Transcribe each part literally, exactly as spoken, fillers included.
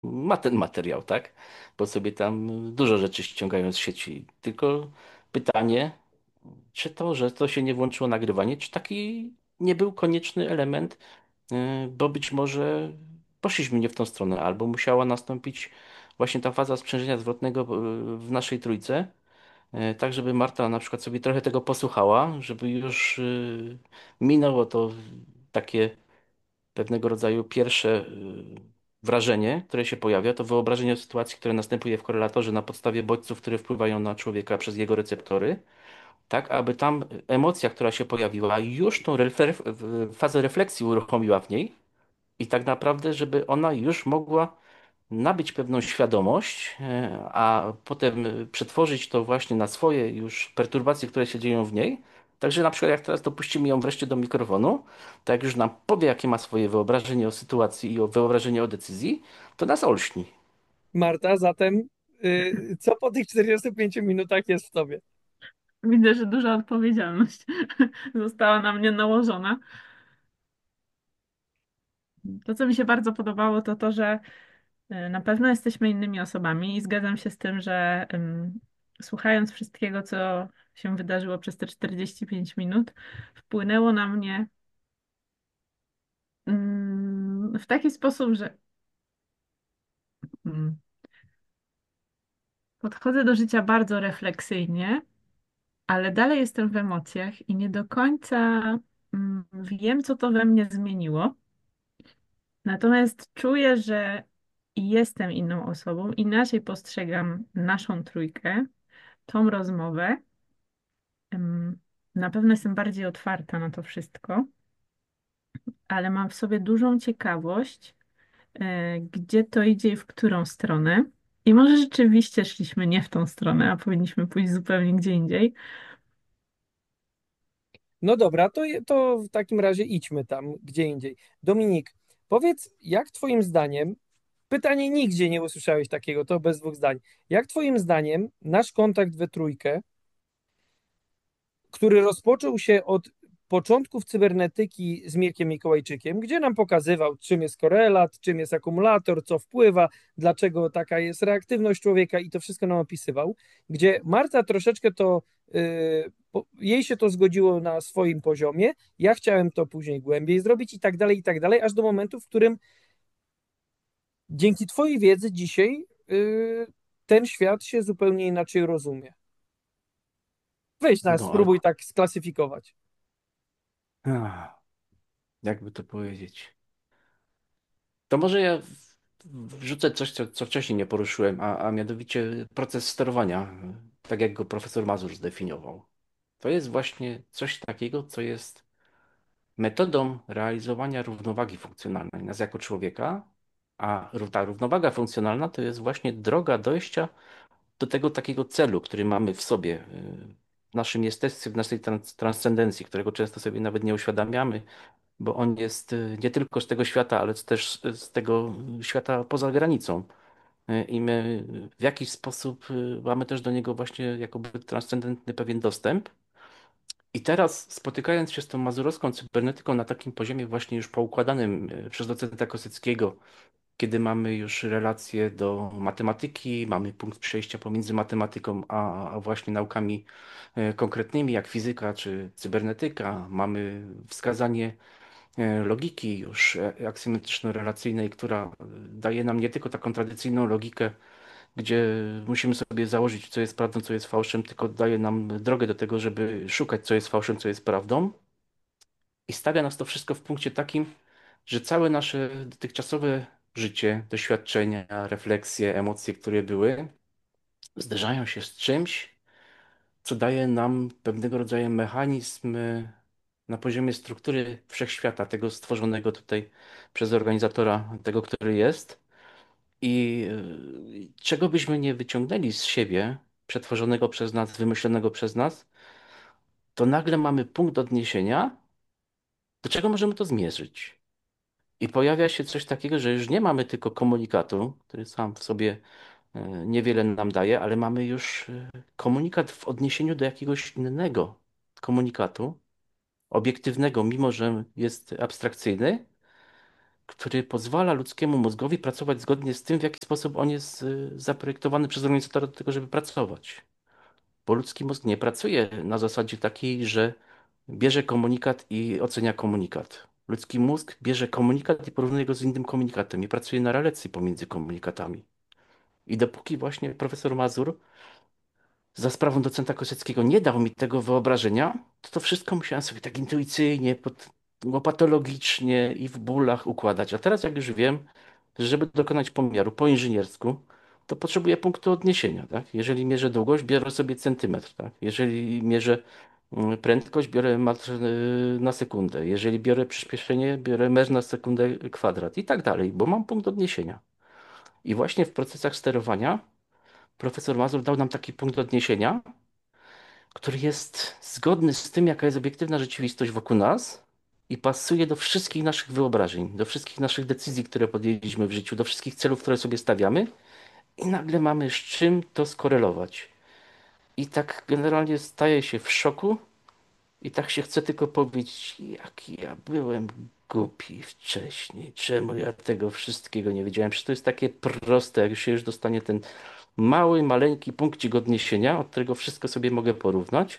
ma ten materiał, tak? Bo sobie tam dużo rzeczy ściągają z sieci. Tylko pytanie, czy to, że to się nie włączyło nagrywanie, czy taki nie był konieczny element, y, bo być może poszliśmy nie w tą stronę, albo musiała nastąpić właśnie ta faza sprzężenia zwrotnego y, w naszej trójce, y, tak żeby Marta na przykład sobie trochę tego posłuchała, żeby już y, minęło to takie pewnego rodzaju pierwsze y, wrażenie, które się pojawia, to wyobrażenie o sytuacji, które następuje w korelatorze na podstawie bodźców, które wpływają na człowieka przez jego receptory, tak aby tam emocja, która się pojawiła, już tą refle- w- fazę refleksji uruchomiła w niej i tak naprawdę, żeby ona już mogła nabyć pewną świadomość, e, a potem e, przetworzyć to właśnie na swoje już perturbacje, które się dzieją w niej. Także na przykład jak teraz dopuścimy ją wreszcie do mikrofonu, to jak już nam powie, jakie ma swoje wyobrażenie o sytuacji i o wyobrażenie o decyzji, to nas olśni. Marta, zatem y, co po tych czterdziestu pięciu minutach jest w tobie? Widzę, że duża odpowiedzialność została na mnie nałożona. To, co mi się bardzo podobało, to to, że y, na pewno jesteśmy innymi osobami i zgadzam się z tym, że ym, słuchając wszystkiego, co się wydarzyło przez te czterdzieści pięć minut, wpłynęło na mnie ym, w taki sposób, że ym, podchodzę do życia bardzo refleksyjnie, ale dalej jestem w emocjach i nie do końca ym, wiem, co to we mnie zmieniło. Natomiast czuję, że jestem inną osobą, inaczej postrzegam naszą trójkę, tą rozmowę. Em, Na pewno jestem bardziej otwarta na to wszystko, ale mam w sobie dużą ciekawość, e, gdzie to idzie i w którą stronę. I może rzeczywiście szliśmy nie w tą stronę, a powinniśmy pójść zupełnie gdzie indziej. No dobra, to, je- to w takim razie idźmy tam, gdzie indziej. Dominik, powiedz, jak twoim zdaniem, pytanie nigdzie nie usłyszałeś takiego, to bez dwóch zdań. Jak twoim zdaniem nasz kontakt we trójkę, który rozpoczął się od początków cybernetyki z Mirkiem Mikołajczykiem, gdzie nam pokazywał, czym jest korelat, czym jest akumulator, co wpływa, dlaczego taka jest reaktywność człowieka i to wszystko nam opisywał, gdzie Marta troszeczkę to, yy, po, jej się to zgodziło na swoim poziomie, ja chciałem to później głębiej zrobić i tak dalej, i tak dalej, aż do momentu, w którym dzięki twojej wiedzy dzisiaj yy, ten świat się zupełnie inaczej rozumie. Weź nas, No ale spróbuj tak sklasyfikować. ach, jakby to powiedzieć. To może ja w- wrzucę coś, co, co wcześniej nie poruszyłem, a, a mianowicie proces sterowania, tak jak go profesor Mazur zdefiniował. To jest właśnie coś takiego, co jest metodą realizowania równowagi funkcjonalnej nas jako człowieka, a ró- ta równowaga funkcjonalna to jest właśnie droga dojścia do tego takiego celu, który mamy w sobie, y, w naszym jestestwie, w naszej trans transcendencji, którego często sobie nawet nie uświadamiamy, bo on jest y, nie tylko z tego świata, ale też z z tego świata poza granicą. Y, I my w jakiś sposób y, mamy też do niego właśnie jakoby transcendentny pewien dostęp. I teraz spotykając się z tą mazurowską cybernetyką na takim poziomie właśnie już poukładanym y, przez docenta Kosyckiego, kiedy mamy już relacje do matematyki, mamy punkt przejścia pomiędzy matematyką a, a właśnie naukami e, konkretnymi, jak fizyka czy cybernetyka, mamy wskazanie e, logiki już e, aksjometyczno-relacyjnej, która e, daje nam nie tylko taką tradycyjną logikę, gdzie musimy sobie założyć, co jest prawdą, co jest fałszem, tylko daje nam drogę do tego, żeby szukać, co jest fałszem, co jest prawdą. I stawia nas to wszystko w punkcie takim, że całe nasze dotychczasowe życie, doświadczenia, refleksje, emocje, które były, zderzają się z czymś, co daje nam pewnego rodzaju mechanizm y, na poziomie struktury wszechświata, tego stworzonego tutaj przez organizatora, tego, który jest. I y, czego byśmy nie wyciągnęli z siebie, przetworzonego przez nas, wymyślonego przez nas, to nagle mamy punkt odniesienia, do czego możemy to zmierzyć. I pojawia się coś takiego, że już nie mamy tylko komunikatu, który sam w sobie e, niewiele nam daje, ale mamy już e, komunikat w odniesieniu do jakiegoś innego komunikatu, obiektywnego, mimo że jest abstrakcyjny, który pozwala ludzkiemu mózgowi pracować zgodnie z tym, w jaki sposób on jest y, zaprojektowany przez organizatora do tego, żeby pracować. Bo ludzki mózg nie pracuje na zasadzie takiej, że bierze komunikat i ocenia komunikat. Ludzki mózg bierze komunikat i porównuje go z innym komunikatem i pracuje na relacji pomiędzy komunikatami. I dopóki właśnie profesor Mazur za sprawą docenta Kosieckiego nie dał mi tego wyobrażenia, to to wszystko musiałem sobie tak intuicyjnie, pod, łopatologicznie i w bólach układać. A teraz jak już wiem, że żeby dokonać pomiaru po inżyniersku, to potrzebuję punktu odniesienia, tak? Jeżeli mierzę długość, biorę sobie centymetr, tak? Jeżeli mierzę mm, prędkość, biorę metr y, na sekundę. Jeżeli biorę przyspieszenie, biorę metr na sekundę kwadrat i tak dalej, bo mam punkt odniesienia. I właśnie w procesach sterowania profesor Mazur dał nam taki punkt odniesienia, który jest zgodny z tym, jaka jest obiektywna rzeczywistość wokół nas i pasuje do wszystkich naszych wyobrażeń, do wszystkich naszych decyzji, które podjęliśmy w życiu, do wszystkich celów, które sobie stawiamy i nagle mamy z czym to skorelować. I tak generalnie staję się w szoku i tak się chcę tylko powiedzieć, jaki ja byłem głupi wcześniej, czemu ja tego wszystkiego nie wiedziałem. Przecież to jest takie proste, jak już się już dostanie ten mały, maleńki punkcik odniesienia, od którego wszystko sobie mogę porównać.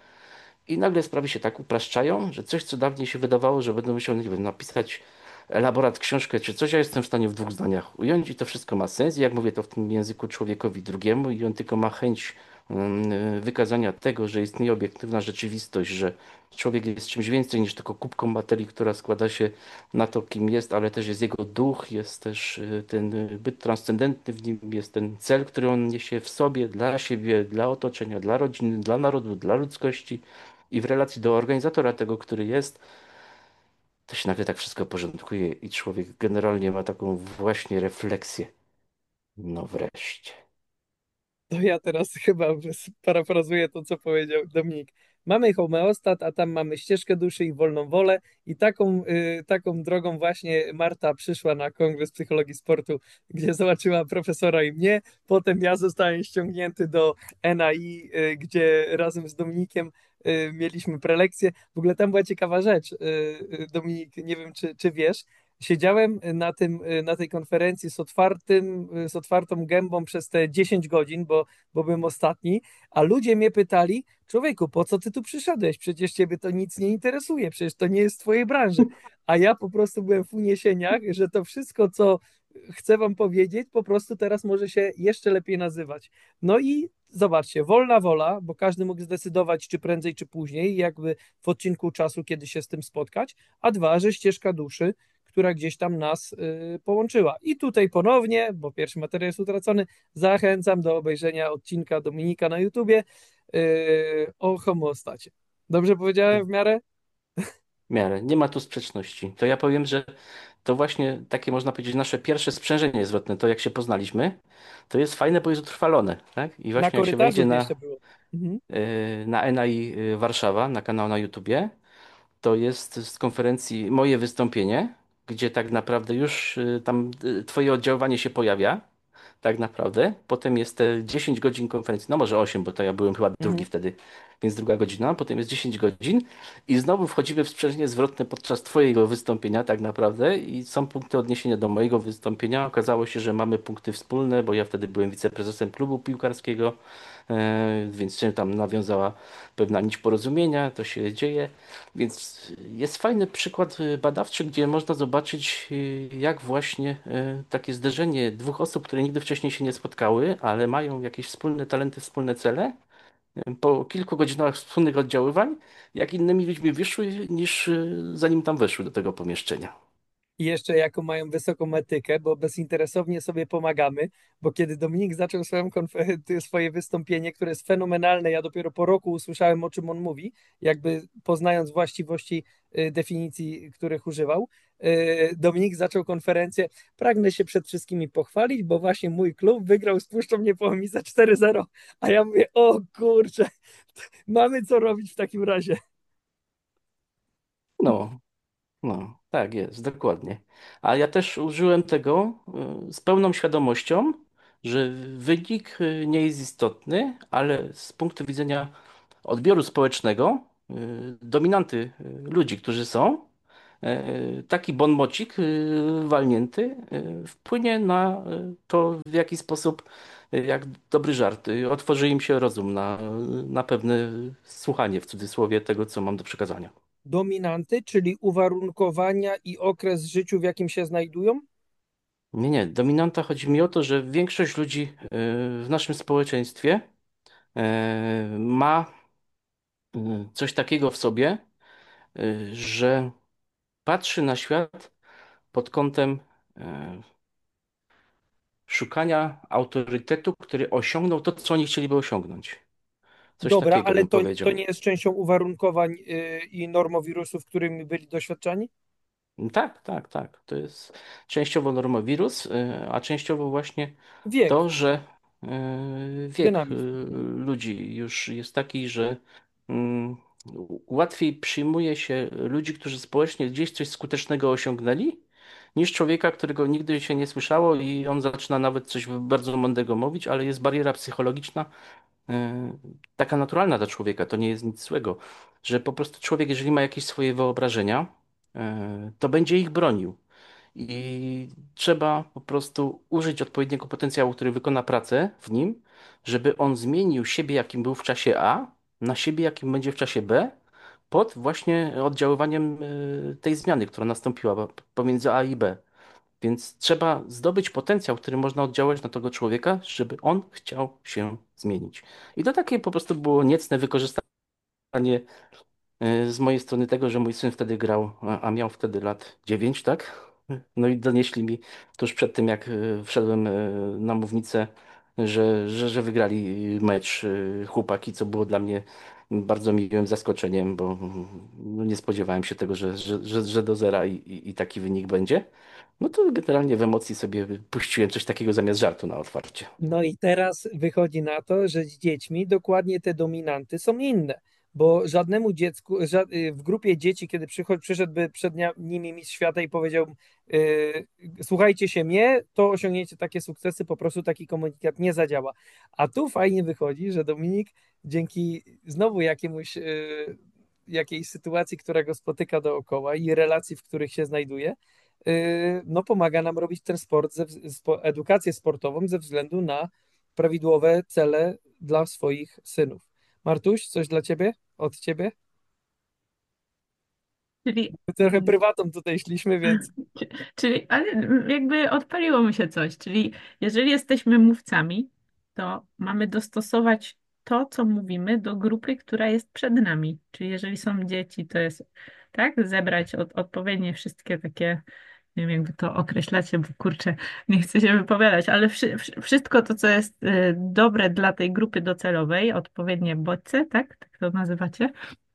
I nagle sprawy się tak upraszczają, że coś, co dawniej się wydawało, że będę musiał, nie wiem, napisać elaborat, książkę czy coś, ja jestem w stanie w dwóch zdaniach ująć i to wszystko ma sens. I jak mówię to w tym języku człowiekowi drugiemu i on tylko ma chęć mm, wykazania tego, że istnieje obiektywna rzeczywistość, że człowiek jest czymś więcej niż tylko kubką materii, która składa się na to, kim jest, ale też jest jego duch, jest też y, ten y, byt transcendentny w nim, jest ten cel, który on niesie w sobie, dla siebie, dla otoczenia, dla rodziny, dla narodu, dla ludzkości i w relacji do organizatora tego, który jest, to się nagle tak wszystko porządkuje i człowiek generalnie ma taką właśnie refleksję. No wreszcie. To ja teraz chyba parafrazuję to, co powiedział Dominik. Mamy homeostat, a tam mamy ścieżkę duszy i wolną wolę i taką, y, taką drogą właśnie Marta przyszła na Kongres Psychologii Sportu, gdzie zobaczyła profesora i mnie. Potem ja zostałem ściągnięty do N A I, y, gdzie razem z Dominikiem y, mieliśmy prelekcję. W ogóle tam była ciekawa rzecz, y, y, Dominik, nie wiem, czy, czy wiesz, siedziałem na tym, na tej konferencji z otwartym, z otwartą gębą przez te dziesięć godzin, bo, bo byłem ostatni, a ludzie mnie pytali, człowieku, po co ty tu przyszedłeś? Przecież ciebie to nic nie interesuje, przecież to nie jest w twojej branży. A ja po prostu byłem w uniesieniach, że to wszystko, co chcę wam powiedzieć, po prostu teraz może się jeszcze lepiej nazywać. No i zobaczcie, wolna wola, bo każdy mógł zdecydować, czy prędzej, czy później, jakby w odcinku czasu, kiedy się z tym spotkać, a dwa, że ścieżka duszy, która gdzieś tam nas y, połączyła. I tutaj ponownie, bo pierwszy materiał jest utracony, zachęcam do obejrzenia odcinka Dominika na YouTubie y, o homeostacie. Dobrze powiedziałem w miarę? W miarę. Nie ma tu sprzeczności. To ja powiem, że to właśnie takie można powiedzieć nasze pierwsze sprzężenie zwrotne, to jak się poznaliśmy, to jest fajne, bo jest utrwalone, tak? I Na właśnie jak się korytarzu wejdzie gdzieś to na, było. Mhm. y, na N A I y, Warszawa, na kanał na YouTubie, to jest z konferencji moje wystąpienie, gdzie tak naprawdę już y, tam y, twoje oddziaływanie się pojawia, tak naprawdę. Potem jest te dziesięć godzin konferencji, no może osiem, bo to ja byłem chyba drugi Mhm. wtedy, więc druga godzina, potem jest dziesięć godzin i znowu wchodzimy w sprzężenie zwrotne podczas twojego wystąpienia tak naprawdę i są punkty odniesienia do mojego wystąpienia. Okazało się, że mamy punkty wspólne, bo ja wtedy byłem wiceprezesem klubu piłkarskiego, e, więc się tam nawiązała pewna nić porozumienia, to się dzieje. Więc jest fajny przykład y, badawczy, gdzie można zobaczyć, y, jak właśnie y, takie zderzenie dwóch osób, które nigdy wcześniej się nie spotkały, ale mają jakieś wspólne talenty, wspólne cele, y, po kilku godzinach wspólnych oddziaływań, jak innymi ludźmi wyszły, niż y, zanim tam weszły do tego pomieszczenia. I jeszcze jaką mają wysoką etykę, bo bezinteresownie sobie pomagamy, bo kiedy Dominik zaczął swoją konfer- swoje wystąpienie, które jest fenomenalne, ja dopiero po roku usłyszałem, o czym on mówi, jakby poznając właściwości y, definicji, których używał. y, Dominik zaczął konferencję. Pragnę się przed wszystkimi pochwalić, bo właśnie mój klub wygrał z Puszczą Niepołomice cztery zero. A ja mówię, o kurczę, mamy co robić w takim razie. No, no, tak jest, dokładnie. A ja też użyłem tego y, z pełną świadomością, że wynik y, nie jest istotny, ale z punktu widzenia odbioru społecznego, y, dominanty y, ludzi, którzy są, e, taki bonmocik e, walnięty e, wpłynie na e, to, w jaki sposób, e, jak dobry żart, e, otworzy im się rozum na, na pewne słuchanie, w cudzysłowie, tego, co mam do przekazania. Dominanty, czyli uwarunkowania i okres w życiu, w jakim się znajdują? Nie, nie. Dominanta chodzi mi o to, że większość ludzi e, w naszym społeczeństwie e, ma e, coś takiego w sobie, e, że patrzy na świat pod kątem e, szukania autorytetu, który osiągnął to, co oni chcieliby osiągnąć. Coś Dobra, takiego ale bym to, to powiedział. nie jest częścią uwarunkowań y, i normowirusów, którymi byli doświadczani? Tak, tak, tak. To jest częściowo normowirus, y, a częściowo właśnie Wiek, to, że y, wiek y, dynamizm. ludzi już jest taki, że mm, łatwiej przyjmuje się ludzi, którzy społecznie gdzieś coś skutecznego osiągnęli, niż człowieka, którego nigdy się nie słyszało i on zaczyna nawet coś bardzo mądrego mówić, ale jest bariera psychologiczna, e, taka naturalna dla człowieka, to nie jest nic złego, że po prostu człowiek, jeżeli ma jakieś swoje wyobrażenia, e, to będzie ich bronił. I trzeba po prostu użyć odpowiedniego potencjału, który wykona pracę w nim, żeby on zmienił siebie, jakim był w czasie A, na siebie, jakim będzie w czasie B, pod właśnie oddziaływaniem e, tej zmiany, która nastąpiła pomiędzy A i B. Więc trzeba zdobyć potencjał, który można oddziałać na tego człowieka, żeby on chciał się zmienić. I to takie po prostu było niecne wykorzystanie e, z mojej strony tego, że mój syn wtedy grał, a a miał wtedy lat dziewięć, tak? No i donieśli mi tuż przed tym, jak e, wszedłem e, na mównicę, że, że, że wygrali mecz e, chłopaki, co było dla mnie bardzo miłym zaskoczeniem, bo mm, no nie spodziewałem się tego, że, że, że, że do zera i, i, i taki wynik będzie. No to generalnie w emocji sobie puściłem coś takiego zamiast żartu na otwarcie. No i teraz wychodzi na to, że z dziećmi dokładnie te dominanty są inne, bo żadnemu dziecku, ża- y, w grupie dzieci, kiedy przychodzi, przyszedłby przed nia- nimi mistrz świata i powiedział, y, słuchajcie się mnie, to osiągniecie takie sukcesy, po prostu taki komunikat nie zadziała. A tu fajnie wychodzi, że Dominik dzięki znowu jakiemuś, y, jakiejś sytuacji, która go spotyka dookoła i relacji, w których się znajduje, y, no pomaga nam robić ten sport, ze, wz- spo, edukację sportową ze względu na prawidłowe cele dla swoich synów. Martuś, coś dla ciebie? Od ciebie? Czyli Trochę prywatą tutaj szliśmy, więc Czy- Czyli, ale jakby odpaliło mi się coś. Czyli jeżeli jesteśmy mówcami, to mamy dostosować to, co mówimy, do grupy, która jest przed nami. Czyli jeżeli są dzieci, to jest tak, zebrać od, odpowiednie wszystkie takie, nie wiem, jakby to określacie, bo kurczę, nie chcę się wypowiadać, ale wszy, wszy- wszystko to, co jest y, dobre dla tej grupy docelowej, odpowiednie bodźce, tak, tak to nazywacie,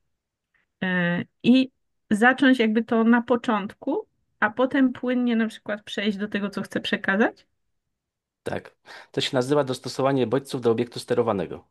E, i zacząć jakby to na początku, a potem płynnie na przykład przejść do tego, co chcę przekazać. Tak. To się nazywa dostosowanie bodźców do obiektu sterowanego.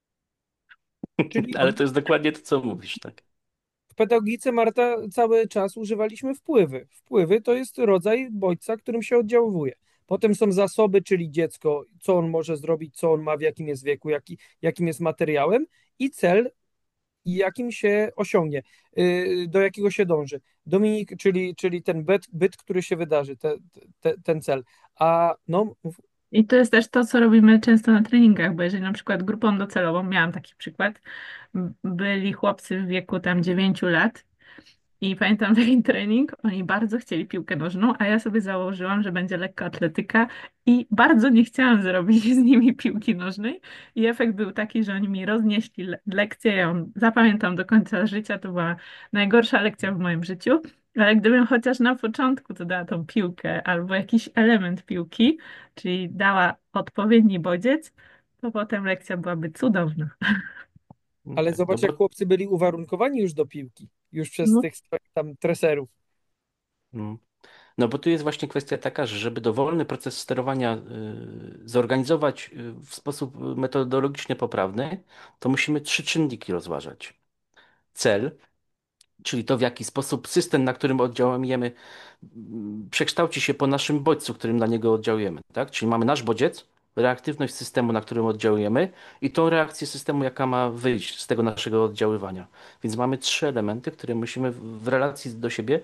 czyli Ale od, to jest dokładnie to, co mówisz, tak. w pedagogice, Marta, cały czas używaliśmy wpływy. Wpływy to jest rodzaj bodźca, którym się oddziałuje. Potem są zasoby, czyli dziecko, co on może zrobić, co on ma, w jakim jest wieku, jaki, jakim jest materiałem, i cel, i jakim się osiągnie, yy, do jakiego się dąży. Dominik, czyli, czyli ten byt, byt, który się wydarzy, te, te, ten cel. A no, I to jest też to, co robimy często na treningach, bo jeżeli na przykład grupą docelową, miałam taki przykład, m- byli chłopcy w wieku tam dziewięciu lat. I pamiętam taki trening, oni bardzo chcieli piłkę nożną, a ja sobie założyłam, że będzie lekka atletyka i bardzo nie chciałam zrobić z nimi piłki nożnej. I efekt był taki, że oni mi roznieśli le lekcję, ja ją zapamiętam do końca życia, to była najgorsza lekcja w moim życiu. Ale gdybym chociaż na początku to dała tą piłkę albo jakiś element piłki, czyli dała odpowiedni bodziec, to potem lekcja byłaby cudowna. No ale tak, no zobacz, jak bo, chłopcy byli uwarunkowani już do piłki, już przez No, tych swoich tam treserów. mm. no bo tu jest właśnie kwestia taka, że żeby dowolny proces sterowania y, zorganizować y, w sposób metodologicznie poprawny, to musimy trzy czynniki rozważać. Cel, czyli to, w jaki sposób system, na którym oddziałujemy, mm, przekształci się po naszym bodźcu, którym na niego oddziałujemy, tak? Czyli mamy nasz bodziec, reaktywność systemu, na którym oddziałujemy i tą reakcję systemu, jaka ma wyjść z tego naszego oddziaływania. Więc mamy trzy elementy, które musimy w w relacji do siebie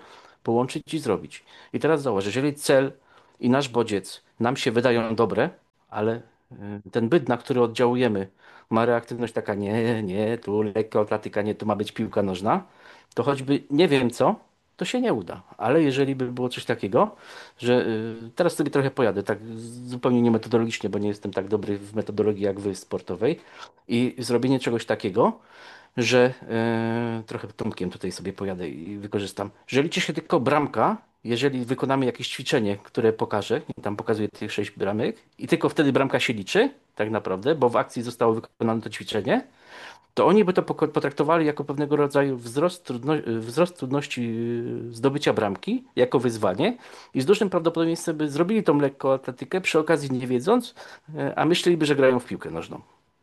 połączyć i zrobić. I teraz zauważ, jeżeli cel i nasz bodziec nam się wydają dobre, ale y, ten byt, na który oddziałujemy, ma reaktywność taka, nie, nie, tu lekka atletyka, nie, tu ma być piłka nożna, to choćby nie wiem co, to się nie uda. Ale jeżeli by było coś takiego, że y, teraz sobie trochę pojadę, tak zupełnie nie metodologicznie, bo nie jestem tak dobry w metodologii jak wy sportowej, i zrobienie czegoś takiego, że e, trochę Tomkiem tutaj sobie pojadę i wykorzystam, że liczy się tylko bramka, jeżeli wykonamy jakieś ćwiczenie, które pokażę, i tam pokazuję tych sześć bramek, i tylko wtedy bramka się liczy, tak naprawdę, bo w akcji zostało wykonane to ćwiczenie, to oni by to poko- potraktowali jako pewnego rodzaju wzrost, trudno, wzrost trudności y, zdobycia bramki, jako wyzwanie, i z dużym prawdopodobieństwem by zrobili tą lekkoatletykę, przy okazji nie wiedząc, e, a myśleliby, że grają w piłkę nożną.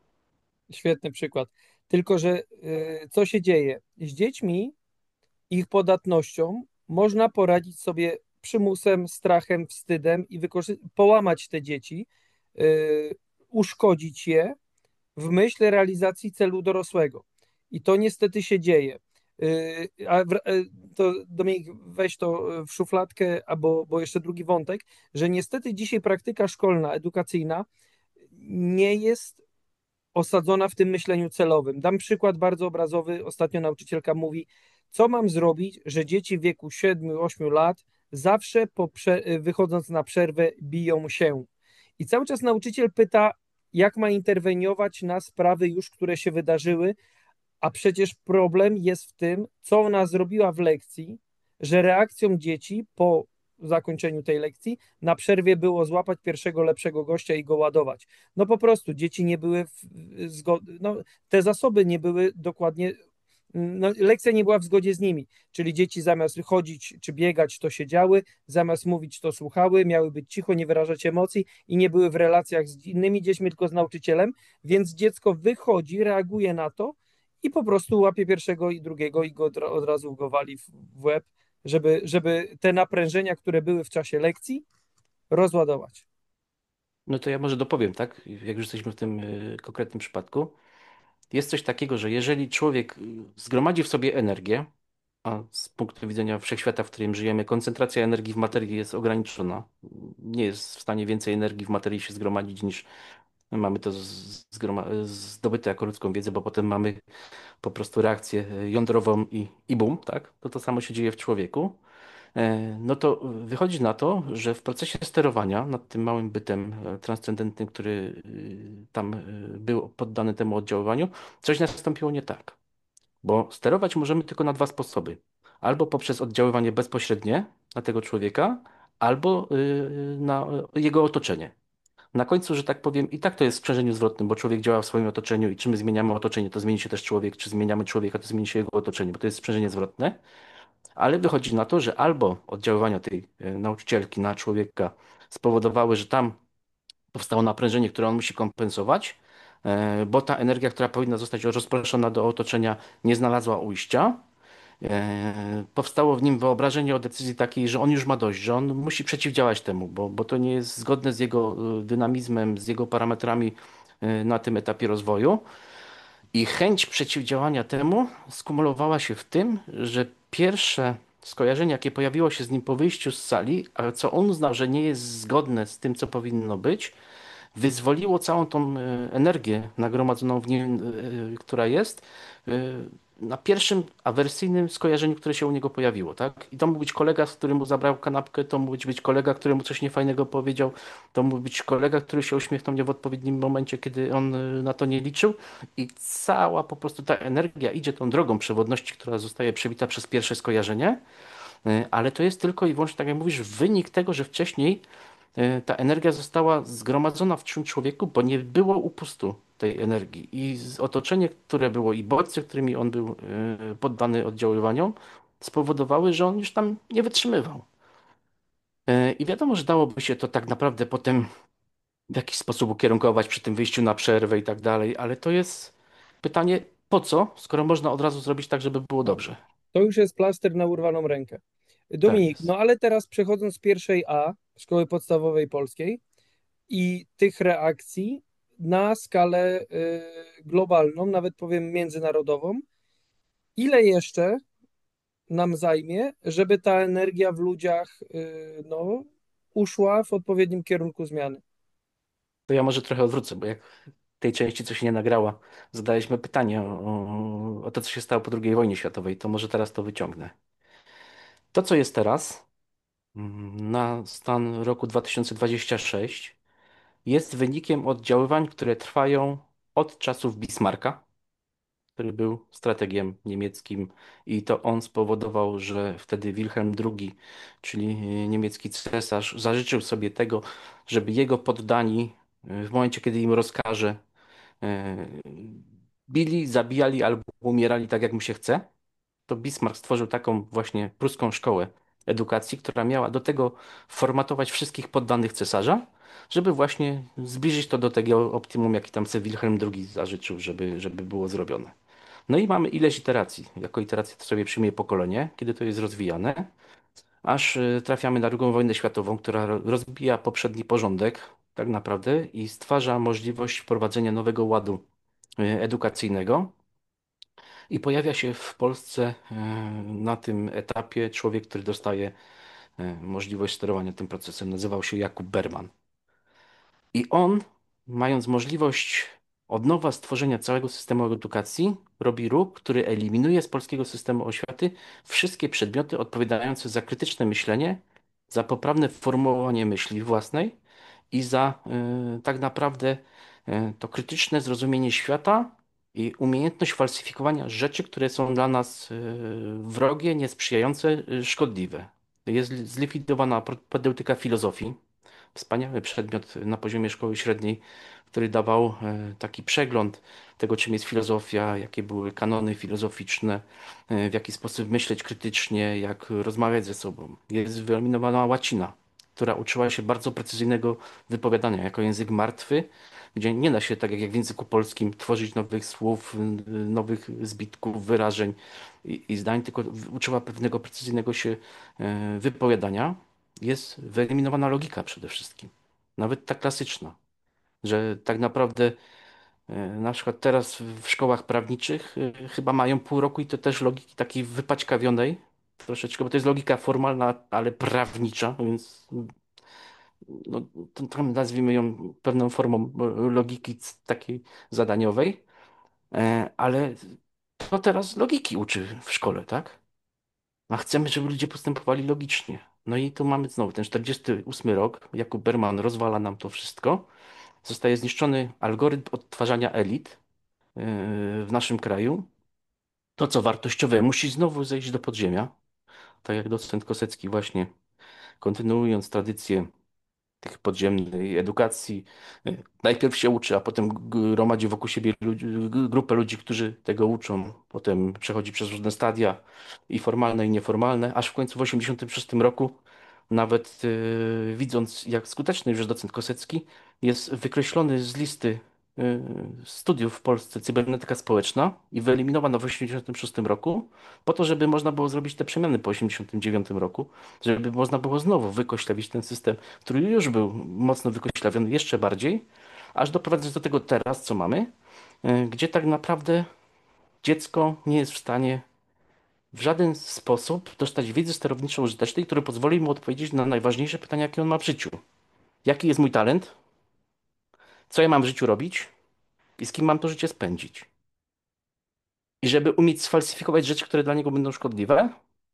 Świetny przykład. Tylko, że y, co się dzieje? Z dziećmi, ich podatnością można poradzić sobie przymusem, strachem, wstydem i wykorzy- połamać te dzieci, y, uszkodzić je w myśl realizacji celu dorosłego. I to niestety się dzieje. Y, A w- y, to Dominik, weź to w szufladkę, albo bo jeszcze drugi wątek, że niestety dzisiaj praktyka szkolna, edukacyjna nie jest osadzona w tym myśleniu celowym. Dam przykład bardzo obrazowy. Ostatnio nauczycielka mówi, co mam zrobić, że dzieci w wieku siedmiu ośmiu lat zawsze po prze- wychodząc na przerwę biją się. I cały czas nauczyciel pyta, jak ma interweniować na sprawy już, które się wydarzyły, a przecież problem jest w tym, co ona zrobiła w lekcji, że reakcją dzieci po zakończeniu tej lekcji na przerwie było złapać pierwszego lepszego gościa i go ładować. No po prostu dzieci nie były w zgody, no, te zasoby nie były dokładnie, no, lekcja nie była w zgodzie z nimi, czyli dzieci zamiast chodzić czy biegać, to siedziały, zamiast mówić, to słuchały, miały być cicho, nie wyrażać emocji i nie były w relacjach z innymi dziećmi, tylko z nauczycielem, więc dziecko wychodzi, reaguje na to i po prostu łapie pierwszego i drugiego i go od, od razu go wali w, w łeb, żeby, żeby te naprężenia, które były w czasie lekcji, rozładować. No to ja może dopowiem, tak? Jak już jesteśmy w tym y, konkretnym przypadku. Jest coś takiego, że jeżeli człowiek y, zgromadzi w sobie energię, a z punktu widzenia wszechświata, w którym żyjemy, koncentracja energii w materii jest ograniczona. Nie jest w stanie więcej energii w materii się zgromadzić niż mamy to z- zgroma- zdobyte jako ludzką wiedzę, bo potem mamy po prostu reakcję y, jądrową i, i bum, tak? To to samo się dzieje w człowieku. E, No to wychodzi na to, że w procesie sterowania nad tym małym bytem e, transcendentnym, który y, tam y, był poddany temu oddziaływaniu, coś nastąpiło nie tak. Bo sterować możemy tylko na dwa sposoby. Albo poprzez oddziaływanie bezpośrednie na tego człowieka, albo y, na jego otoczenie. Na końcu, że tak powiem, i tak to jest w sprzężeniu zwrotnym, bo człowiek działa w swoim otoczeniu i czy my zmieniamy otoczenie, to zmieni się też człowiek, czy zmieniamy człowieka, to zmieni się jego otoczenie, bo to jest sprzężenie zwrotne. Ale wychodzi na to, że albo oddziaływania tej e, nauczycielki na człowieka spowodowały, że tam powstało naprężenie, które on musi kompensować, e, bo ta energia, która powinna zostać rozproszona do otoczenia, nie znalazła ujścia. E, Powstało w nim wyobrażenie o decyzji takiej, że on już ma dość, że on musi przeciwdziałać temu, bo, bo to nie jest zgodne z jego e, dynamizmem, z jego parametrami e, na tym etapie rozwoju. I chęć przeciwdziałania temu skumulowała się w tym, że pierwsze skojarzenie, jakie pojawiło się z nim po wyjściu z sali, a co on uznał, że nie jest zgodne z tym, co powinno być, wyzwoliło całą tą e, energię nagromadzoną w nim, e, która jest, e, na pierwszym awersyjnym skojarzeniu, które się u niego pojawiło, tak? I to mógł być kolega, z którym mu zabrał kanapkę, to mógł być kolega, który mu coś niefajnego powiedział, to mógł być kolega, który się uśmiechnął nie w odpowiednim momencie, kiedy on e, na to nie liczył, i cała po prostu ta energia idzie tą drogą przewodności, która zostaje przebita przez pierwsze skojarzenie, e, ale to jest tylko i wyłącznie, tak jak mówisz, wynik tego, że wcześniej e, ta energia została zgromadzona w tym człowieku, bo nie było upustu tej energii. I z- otoczenie, które było, i bodźce, którymi on był e, poddany oddziaływaniom, spowodowały, że on już tam nie wytrzymywał. E, I wiadomo, że dałoby się to tak naprawdę potem w jakiś sposób ukierunkować przy tym wyjściu na przerwę i tak dalej, ale to jest pytanie, po co, skoro można od razu zrobić tak, żeby było No, dobrze. to już jest plaster na urwaną rękę. Tak Dominik, no jest. ale teraz przechodząc z pierwszej A, Szkoły Podstawowej Polskiej i tych reakcji na skalę y, globalną, nawet powiem międzynarodową, ile jeszcze nam zajmie, żeby ta energia w ludziach y, no, uszła w odpowiednim kierunku zmiany? To ja może trochę odwrócę, bo jak tej części, co się nie nagrała, zadaliśmy pytanie o, o to, co się stało po drugiej wojnie światowej, to może teraz to wyciągnę. To, co jest teraz, mm, na stan roku dwa tysiące dwudziestego szóstego, jest wynikiem oddziaływań, które trwają od czasów Bismarcka, który był strategiem niemieckim i to on spowodował, że wtedy Wilhelm drugi, czyli niemiecki cesarz, zażyczył sobie tego, żeby jego poddani w momencie, kiedy im rozkaże, e, bili, zabijali albo umierali tak, jak mu się chce. To Bismarck stworzył taką właśnie pruską szkołę edukacji, która miała do tego formatować wszystkich poddanych cesarza, żeby właśnie zbliżyć to do tego optimum, jaki tam sobie Wilhelm drugi zażyczył, żeby, żeby było zrobione. No i mamy ileś iteracji. Jako iterację to sobie przyjmuje pokolenie, kiedy to jest rozwijane, aż y, trafiamy na drugą wojnę światową, która ro- rozbija poprzedni porządek tak naprawdę i stwarza możliwość wprowadzenia nowego ładu y, edukacyjnego. I pojawia się w Polsce y, na tym etapie człowiek, który dostaje y, możliwość sterowania tym procesem. Nazywał się Jakub Berman. I on, mając możliwość od nowa stworzenia całego systemu edukacji, robi ruch, który eliminuje z polskiego systemu oświaty wszystkie przedmioty odpowiadające za krytyczne myślenie, za poprawne formułowanie myśli własnej i za y, tak naprawdę y, to krytyczne zrozumienie świata i umiejętność falsyfikowania rzeczy, które są dla nas y, wrogie, niesprzyjające, y, szkodliwe. Jest zlikwidowana propedeutyka filozofii. Wspaniały przedmiot na poziomie szkoły średniej, który dawał e, taki przegląd tego, czym jest filozofia, jakie były kanony filozoficzne, e, w jaki sposób myśleć krytycznie, jak rozmawiać ze sobą. Jest wyeliminowana łacina, która uczyła się bardzo precyzyjnego wypowiadania jako język martwy, gdzie nie da się, tak jak w języku polskim, tworzyć nowych słów, y, nowych zbitków, wyrażeń i, i zdań, tylko uczyła pewnego precyzyjnego się e, wypowiadania. Jest wyeliminowana logika przede wszystkim. Nawet ta klasyczna, że tak naprawdę e, na przykład teraz w szkołach prawniczych e, chyba mają pół roku i to też logiki takiej wypaćkawionej troszeczkę, bo to jest logika formalna, ale prawnicza, więc no, to, tam nazwijmy ją pewną formą e, logiki c- takiej zadaniowej, e, ale to teraz logiki uczy w szkole, tak? A chcemy, żeby ludzie postępowali logicznie. No i tu mamy znowu ten czterdziesty ósmy rok. Jakub Berman rozwala nam to wszystko. Zostaje zniszczony algorytm odtwarzania elit yy, w naszym kraju. To, co wartościowe, musi znowu zejść do podziemia. Tak jak docent Kosecki właśnie, kontynuując tradycję tych podziemnej edukacji. Y, Najpierw się uczy, a potem gromadzi wokół siebie ludzi, g- grupę ludzi, którzy tego uczą. Potem przechodzi przez różne stadia i formalne, i nieformalne, aż w końcu w osiemdziesiątym szóstym roku, nawet y, widząc, jak skuteczny już jest docent Kosecki, jest wykreślony z listy y, studiów w Polsce cybernetyka społeczna i wyeliminowana w osiemdziesiątym szóstym roku, po to, żeby można było zrobić te przemiany po osiemdziesiątym dziewiątym roku, żeby można było znowu wykoślawić ten system, który już był mocno wykoślawiony jeszcze bardziej, aż doprowadzać do tego teraz, co mamy, y, gdzie tak naprawdę dziecko nie jest w stanie w żaden sposób dostać wiedzy sterowniczo-użytecznej, która pozwoli mu odpowiedzieć na najważniejsze pytania, jakie on ma w życiu. Jaki jest mój talent? Co ja mam w życiu robić? I z kim mam to życie spędzić? I żeby umieć sfalsyfikować rzeczy, które dla niego będą szkodliwe,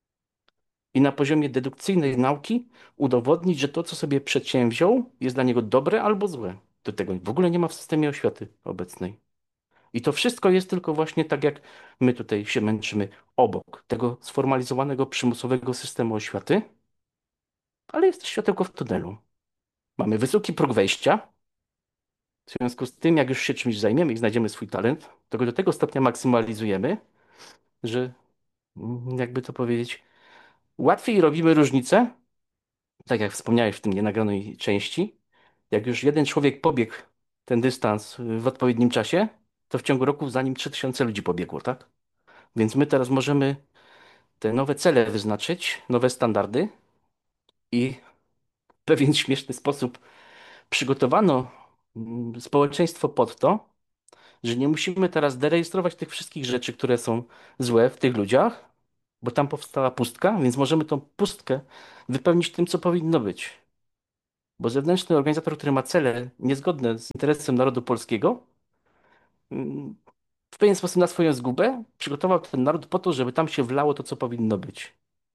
i na poziomie dedukcyjnej nauki udowodnić, że to, co sobie przedsięwziął, jest dla niego dobre albo złe. Do tego w ogóle nie ma w systemie oświaty obecnej. I to wszystko jest tylko właśnie tak, jak my tutaj się męczymy obok tego sformalizowanego, przymusowego systemu oświaty, ale jest też światełko w tunelu. Mamy wysoki próg wejścia. W związku z tym, jak już się czymś zajmiemy i znajdziemy swój talent, to go do tego stopnia maksymalizujemy, że mm, jakby to powiedzieć, łatwiej robimy różnicę, tak jak wspomniałeś w tym nienagranej części. Jak już jeden człowiek pobiegł ten dystans w odpowiednim czasie, to w ciągu roku za nim trzy tysiące ludzi pobiegło, tak? Więc my teraz możemy te nowe cele wyznaczyć, nowe standardy i w pewien śmieszny sposób przygotowano mm, społeczeństwo pod to, że nie musimy teraz derejestrować tych wszystkich rzeczy, które są złe w tych ludziach, bo tam powstała pustka, więc możemy tą pustkę wypełnić tym, co powinno być. Bo zewnętrzny organizator, który ma cele niezgodne z interesem narodu polskiego, mm, w pewien sposób na swoją zgubę przygotował ten naród po to, żeby tam się wlało to, co powinno być.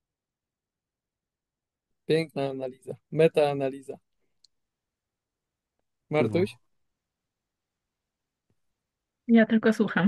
Piękna analiza, metaanaliza. No, Martuś? Ja tylko słucham.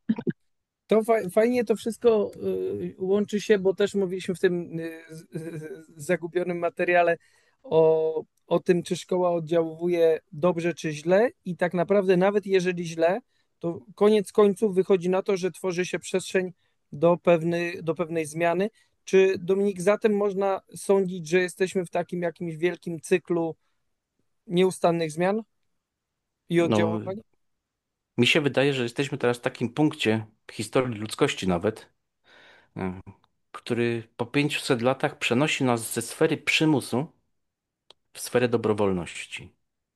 To fa fajnie to wszystko y, łączy się, bo też mówiliśmy w tym y, z- z- zagubionym materiale o, o tym, czy szkoła oddziałuje dobrze, czy źle. I tak naprawdę, nawet jeżeli źle, to koniec końców wychodzi na to, że tworzy się przestrzeń do pewny, do pewnej zmiany. Czy Dominik, zatem można sądzić, że jesteśmy w takim jakimś wielkim cyklu nieustannych zmian i no, oddziaływań? mi się wydaje, że jesteśmy teraz w takim punkcie historii ludzkości nawet, e, który po pięciuset latach przenosi nas ze sfery przymusu w sferę dobrowolności.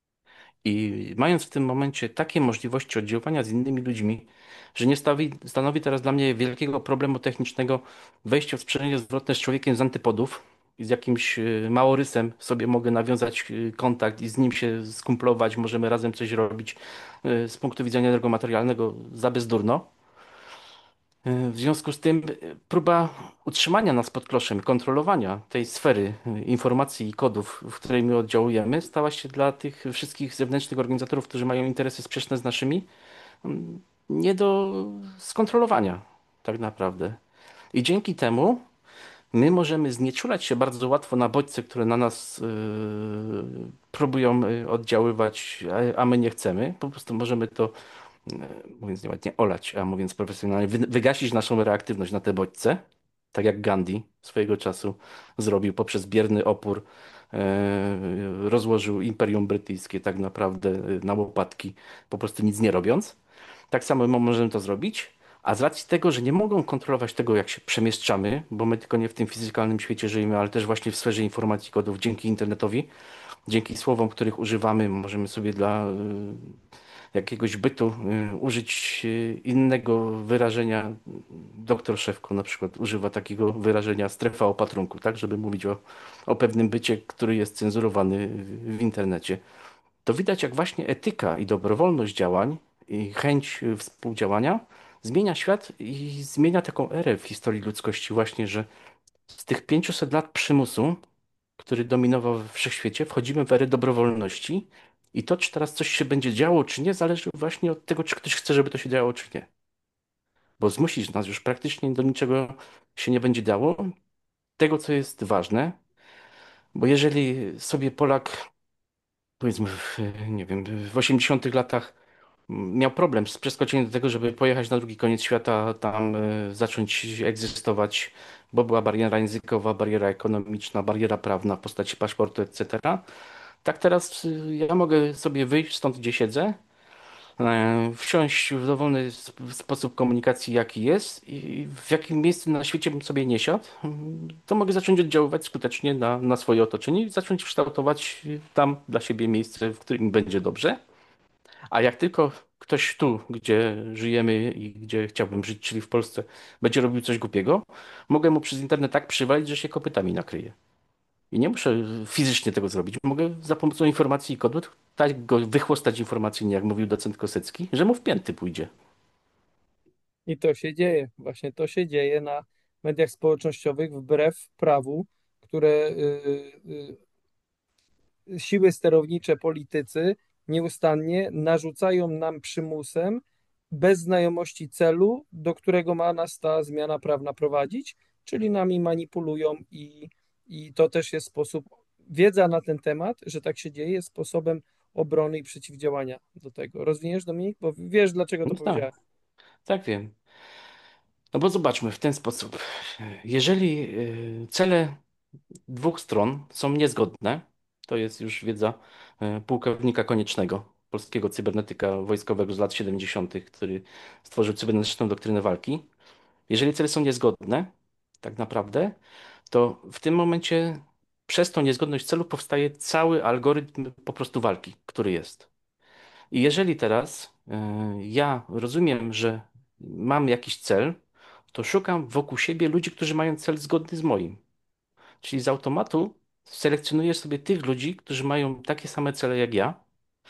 I mając w tym momencie takie możliwości oddziaływania z innymi ludźmi, że nie stawi, stanowi teraz dla mnie wielkiego problemu technicznego wejście w sprzężenie zwrotne z człowiekiem z antypodów i z jakimś y, małorysem sobie mogę nawiązać y, kontakt i z nim się skumplować, możemy razem coś robić y, z punktu widzenia energomaterialnego za bezdurno. Y, W związku z tym y, próba utrzymania nas pod kloszem, kontrolowania tej sfery y, informacji i kodów, w której my oddziałujemy, stała się dla tych wszystkich zewnętrznych organizatorów, którzy mają interesy sprzeczne z naszymi, mm, nie do skontrolowania tak naprawdę. I dzięki temu my możemy znieczulać się bardzo łatwo na bodźce, które na nas yy, próbują yy, oddziaływać, a, a my nie chcemy. Po prostu możemy to e, mówiąc nieładnie, olać, a mówiąc profesjonalnie, wy, wygasić naszą reaktywność na te bodźce, tak jak Gandhi swojego czasu zrobił poprzez bierny opór, e, rozłożył Imperium Brytyjskie tak naprawdę e, na łopatki, po prostu nic nie robiąc. Tak samo my możemy to zrobić, a z racji tego, że nie mogą kontrolować tego, jak się przemieszczamy, bo my tylko nie w tym fizykalnym świecie żyjemy, ale też właśnie w sferze informacji kodów dzięki internetowi, dzięki słowom, których używamy, możemy sobie dla e, jakiegoś bytu y, użyć y, innego wyrażenia. Doktor Szewko na przykład używa takiego wyrażenia strefa opatrunku, tak, żeby mówić o, o pewnym bycie, który jest cenzurowany w internecie. To widać, jak właśnie etyka i dobrowolność działań i chęć y, współdziałania zmienia świat i zmienia taką erę w historii ludzkości właśnie, że z tych pięciuset lat przymusu, który dominował we wszechświecie, wchodzimy w erę dobrowolności i to, czy teraz coś się będzie działo, czy nie, zależy właśnie od tego, czy ktoś chce, żeby to się działo, czy nie. Bo zmusić nas już praktycznie do niczego się nie będzie dało, tego, co jest ważne, bo jeżeli sobie Polak, powiedzmy, w, nie wiem, w osiemdziesiątych latach miał problem z przeskoczeniem do tego, żeby pojechać na drugi koniec świata, tam y, zacząć egzystować, bo była bariera językowa, bariera ekonomiczna, bariera prawna w postaci paszportu, et cetera. Tak teraz y, ja mogę sobie wyjść stąd, gdzie siedzę, e, wsiąść w dowolny sp- sposób komunikacji, jaki jest i w jakim miejscu na świecie bym sobie nie siadł, mm, to mogę zacząć oddziaływać skutecznie na, na swoje otoczenie i zacząć kształtować y, tam dla siebie miejsce, w którym będzie dobrze. A jak tylko ktoś tu, gdzie żyjemy i gdzie chciałbym żyć, czyli w Polsce, będzie robił coś głupiego, mogę mu przez internet tak przywalić, że się kopytami nakryje. I nie muszę fizycznie tego zrobić. Mogę za pomocą informacji i kodu tak go wychłostać informacyjnie, jak mówił docent Kosecki, że mu w pięty pójdzie. I to się dzieje, właśnie to się dzieje na mediach społecznościowych wbrew prawu, które y, y, siły sterownicze, politycy nieustannie narzucają nam przymusem, bez znajomości celu, do którego ma nas ta zmiana prawna prowadzić, czyli nami manipulują i, i to też jest sposób, wiedza na ten temat, że tak się dzieje, jest sposobem obrony i przeciwdziałania do tego. Rozwiniesz, Dominik? Bo wiesz, dlaczego to No tak, powiedziałem. tak wiem. No bo zobaczmy w ten sposób. Jeżeli y, cele dwóch stron są niezgodne, to jest już wiedza y, pułkownika Koniecznego, polskiego cybernetyka wojskowego z lat siedemdziesiątych, który stworzył cybernetyczną doktrynę walki. Jeżeli cele są niezgodne, tak naprawdę, to w tym momencie przez tą niezgodność celów powstaje cały algorytm po prostu walki, który jest. I jeżeli teraz e, ja rozumiem, że mam jakiś cel, to szukam wokół siebie ludzi, którzy mają cel zgodny z moim. Czyli z automatu selekcjonuję sobie tych ludzi, którzy mają takie same cele jak ja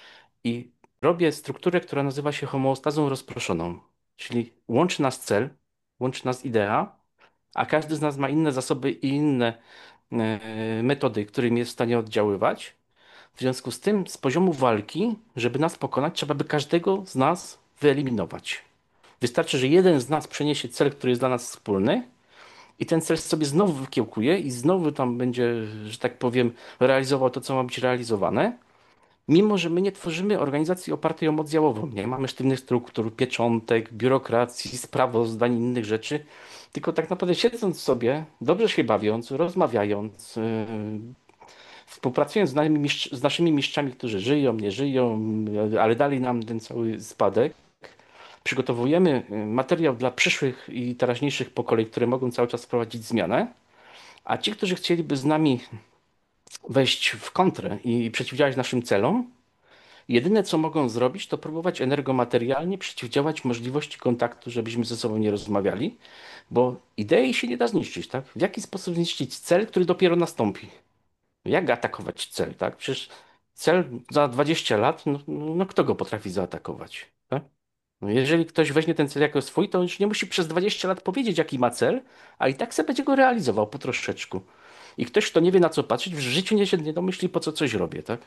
i robię strukturę, która nazywa się homeostazą rozproszoną. Czyli łączy nas cel, łączy nas idea, a każdy z nas ma inne zasoby i inne e, metody, którymi jest w stanie oddziaływać. W związku z tym, z poziomu walki, żeby nas pokonać, trzeba by każdego z nas wyeliminować. Wystarczy, że jeden z nas przeniesie cel, który jest dla nas wspólny, i ten cel sobie znowu wykiełkuje i znowu tam będzie, że tak powiem, realizował to, co ma być realizowane. Mimo, że my nie tworzymy organizacji opartej o moc działową, nie mamy sztywnych struktur, pieczątek, biurokracji, sprawozdań i innych rzeczy, tylko tak naprawdę siedząc sobie, dobrze się bawiąc, rozmawiając, yy, współpracując z, nami, mistrz- z naszymi mistrzami, którzy żyją, nie żyją, yy, ale dali nam ten cały spadek, przygotowujemy yy, materiał dla przyszłych i teraźniejszych pokoleń, które mogą cały czas wprowadzić zmianę, a ci, którzy chcieliby z nami wejść w kontrę i przeciwdziałać naszym celom, jedyne co mogą zrobić, to próbować energomaterialnie przeciwdziałać możliwości kontaktu, żebyśmy ze sobą nie rozmawiali, bo idei się nie da zniszczyć, tak? W jaki sposób zniszczyć cel, który dopiero nastąpi? Jak atakować cel, tak? Przecież cel za dwadzieścia lat, no, no no kto go potrafi zaatakować, tak? No jeżeli ktoś weźmie ten cel jako swój, to już nie musi przez dwadzieścia lat powiedzieć, jaki ma cel, a i tak sobie będzie go realizował po troszeczku. I ktoś, kto nie wie na co patrzeć, w życiu nie się nie domyśli, po co coś robię, tak?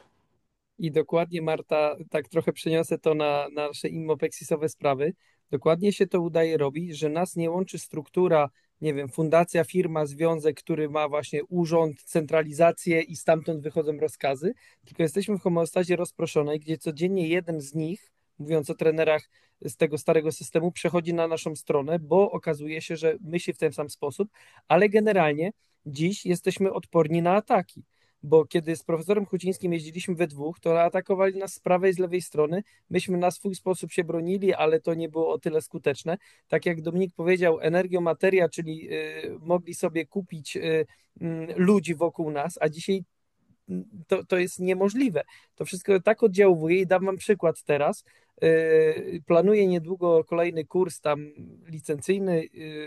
I dokładnie, Marta, tak trochę przeniosę to na, na nasze immopexisowe sprawy. Dokładnie się to udaje robić, że nas nie łączy struktura, nie wiem, fundacja, firma, związek, który ma właśnie urząd, centralizację i stamtąd wychodzą rozkazy, tylko jesteśmy w homeostazie rozproszonej, gdzie codziennie jeden z nich, mówiąc o trenerach z tego starego systemu, przechodzi na naszą stronę, bo okazuje się, że myśli w ten sam sposób, ale generalnie dziś jesteśmy odporni na ataki, bo kiedy z profesorem Hucińskim jeździliśmy we dwóch, to atakowali nas z prawej i z lewej strony. Myśmy na swój sposób się bronili, ale to nie było o tyle skuteczne. Tak jak Dominik powiedział, energiomateria, czyli y, mogli sobie kupić y, y, ludzi wokół nas, a dzisiaj to, to jest niemożliwe. To wszystko tak oddziałuje i dam wam przykład teraz. Yy, Planuję niedługo kolejny kurs tam licencyjny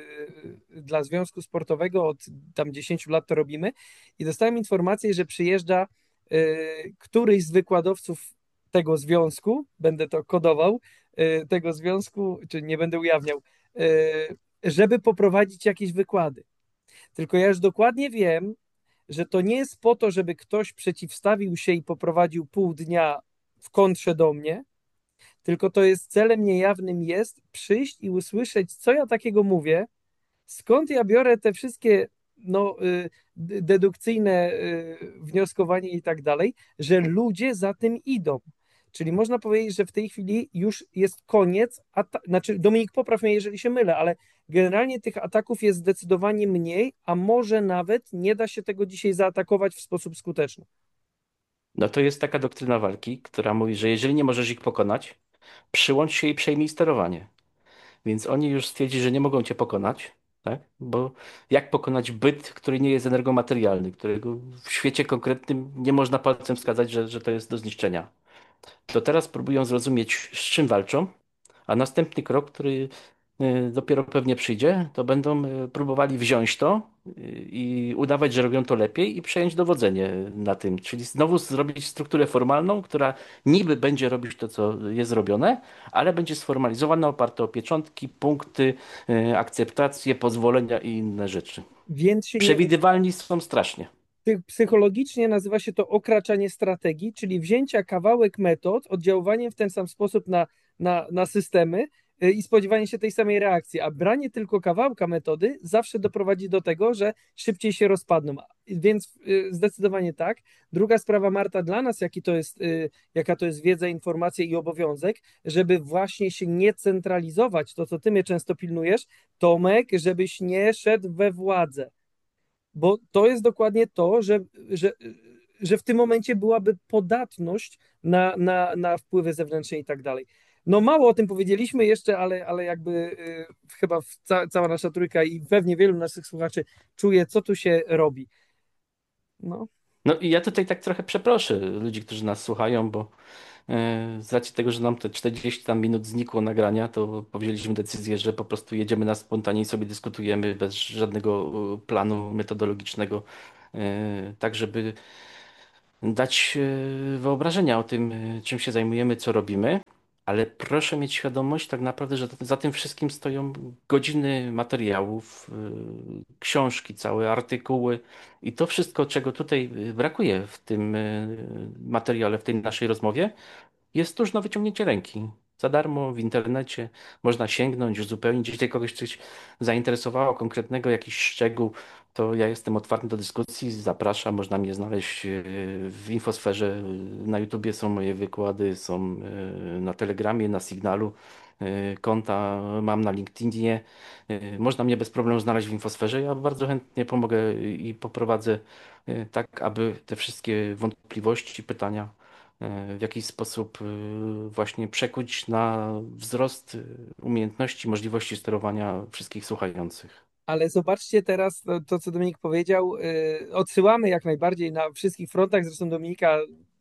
yy, dla Związku Sportowego, od tam dziesięciu lat to robimy i dostałem informację, że przyjeżdża yy, któryś z wykładowców tego związku, będę to kodował, yy, tego związku, czy nie będę ujawniał, yy, żeby poprowadzić jakieś wykłady. Tylko ja już dokładnie wiem, że to nie jest po to, żeby ktoś przeciwstawił się i poprowadził pół dnia w kontrze do mnie, tylko to jest celem niejawnym jest przyjść i usłyszeć, co ja takiego mówię, skąd ja biorę te wszystkie no, y, dedukcyjne y, wnioskowanie i tak dalej, że ludzie za tym idą. Czyli można powiedzieć, że w tej chwili już jest koniec, ata- znaczy Dominik, popraw mnie, jeżeli się mylę, ale generalnie tych ataków jest zdecydowanie mniej, a może nawet nie da się tego dzisiaj zaatakować w sposób skuteczny. No to jest taka doktryna walki, która mówi, że jeżeli nie możesz ich pokonać, przyłącz się i przejmij sterowanie. Więc oni już stwierdzili, że nie mogą cię pokonać, tak? Bo jak pokonać byt, który nie jest energomaterialny, którego w świecie konkretnym nie można palcem wskazać, że, że to jest do zniszczenia. To teraz próbują zrozumieć, z czym walczą, a następny krok, który y, dopiero pewnie przyjdzie, to będą y, próbowali wziąć to y, i udawać, że robią to lepiej i przejąć dowodzenie na tym. Czyli znowu zrobić strukturę formalną, która niby będzie robić to, co jest robione, ale będzie sformalizowana, oparta o pieczątki, punkty, y, akceptacje, pozwolenia i inne rzeczy. Więc się nie Przewidywalni są strasznie. Psychologicznie nazywa się to okraczanie strategii, czyli wzięcia kawałek metod, oddziaływanie w ten sam sposób na, na, na systemy y, i spodziewanie się tej samej reakcji, a branie tylko kawałka metody zawsze doprowadzi do tego, że szybciej się rozpadną. Więc y, zdecydowanie tak. Druga sprawa, Marta, dla nas, jaki to jest, y, jaka to jest wiedza, informacja i obowiązek, żeby właśnie się nie centralizować, to co ty mnie często pilnujesz, Tomek, żebyś nie szedł we władzę, bo to jest dokładnie to, że, że, że w tym momencie byłaby podatność na, na, na wpływy zewnętrzne i tak dalej. No mało o tym powiedzieliśmy jeszcze, ale, ale jakby y, chyba ca, cała nasza trójka i pewnie wielu naszych słuchaczy czuje, co tu się robi. No. No i ja tutaj tak trochę przeproszę ludzi, którzy nas słuchają, bo E, Z racji tego, że nam te czterdzieści tam minut znikło nagrania, to powzięliśmy decyzję, że po prostu jedziemy na spontanie i sobie dyskutujemy bez żadnego e, planu metodologicznego, e, tak żeby dać e, wyobrażenia o tym, e, czym się zajmujemy, co robimy. Ale proszę mieć świadomość tak naprawdę, że za tym wszystkim stoją godziny materiałów, e, książki, całe artykuły i to wszystko, czego tutaj e, brakuje w tym e, materiale, w tej naszej rozmowie. Jest tuż na wyciągnięcie ręki. Za darmo w internecie można sięgnąć, uzupełnić. Jeśli kogoś coś zainteresowało, konkretnego jakiś szczegół, to ja jestem otwarty do dyskusji. Zapraszam, można mnie znaleźć e, w infosferze. Na YouTubie są moje wykłady, są e, na Telegramie, na Signalu. E, Konta mam na LinkedInie. E, Można mnie bez problemu znaleźć w infosferze. Ja bardzo chętnie pomogę i poprowadzę e, tak, aby te wszystkie wątpliwości, pytania e, w jakiś sposób e, właśnie przekuć na wzrost e, umiejętności, możliwości sterowania wszystkich słuchających. Ale zobaczcie teraz to, to co Dominik powiedział. y, Odsyłamy jak najbardziej na wszystkich frontach. Zresztą Dominika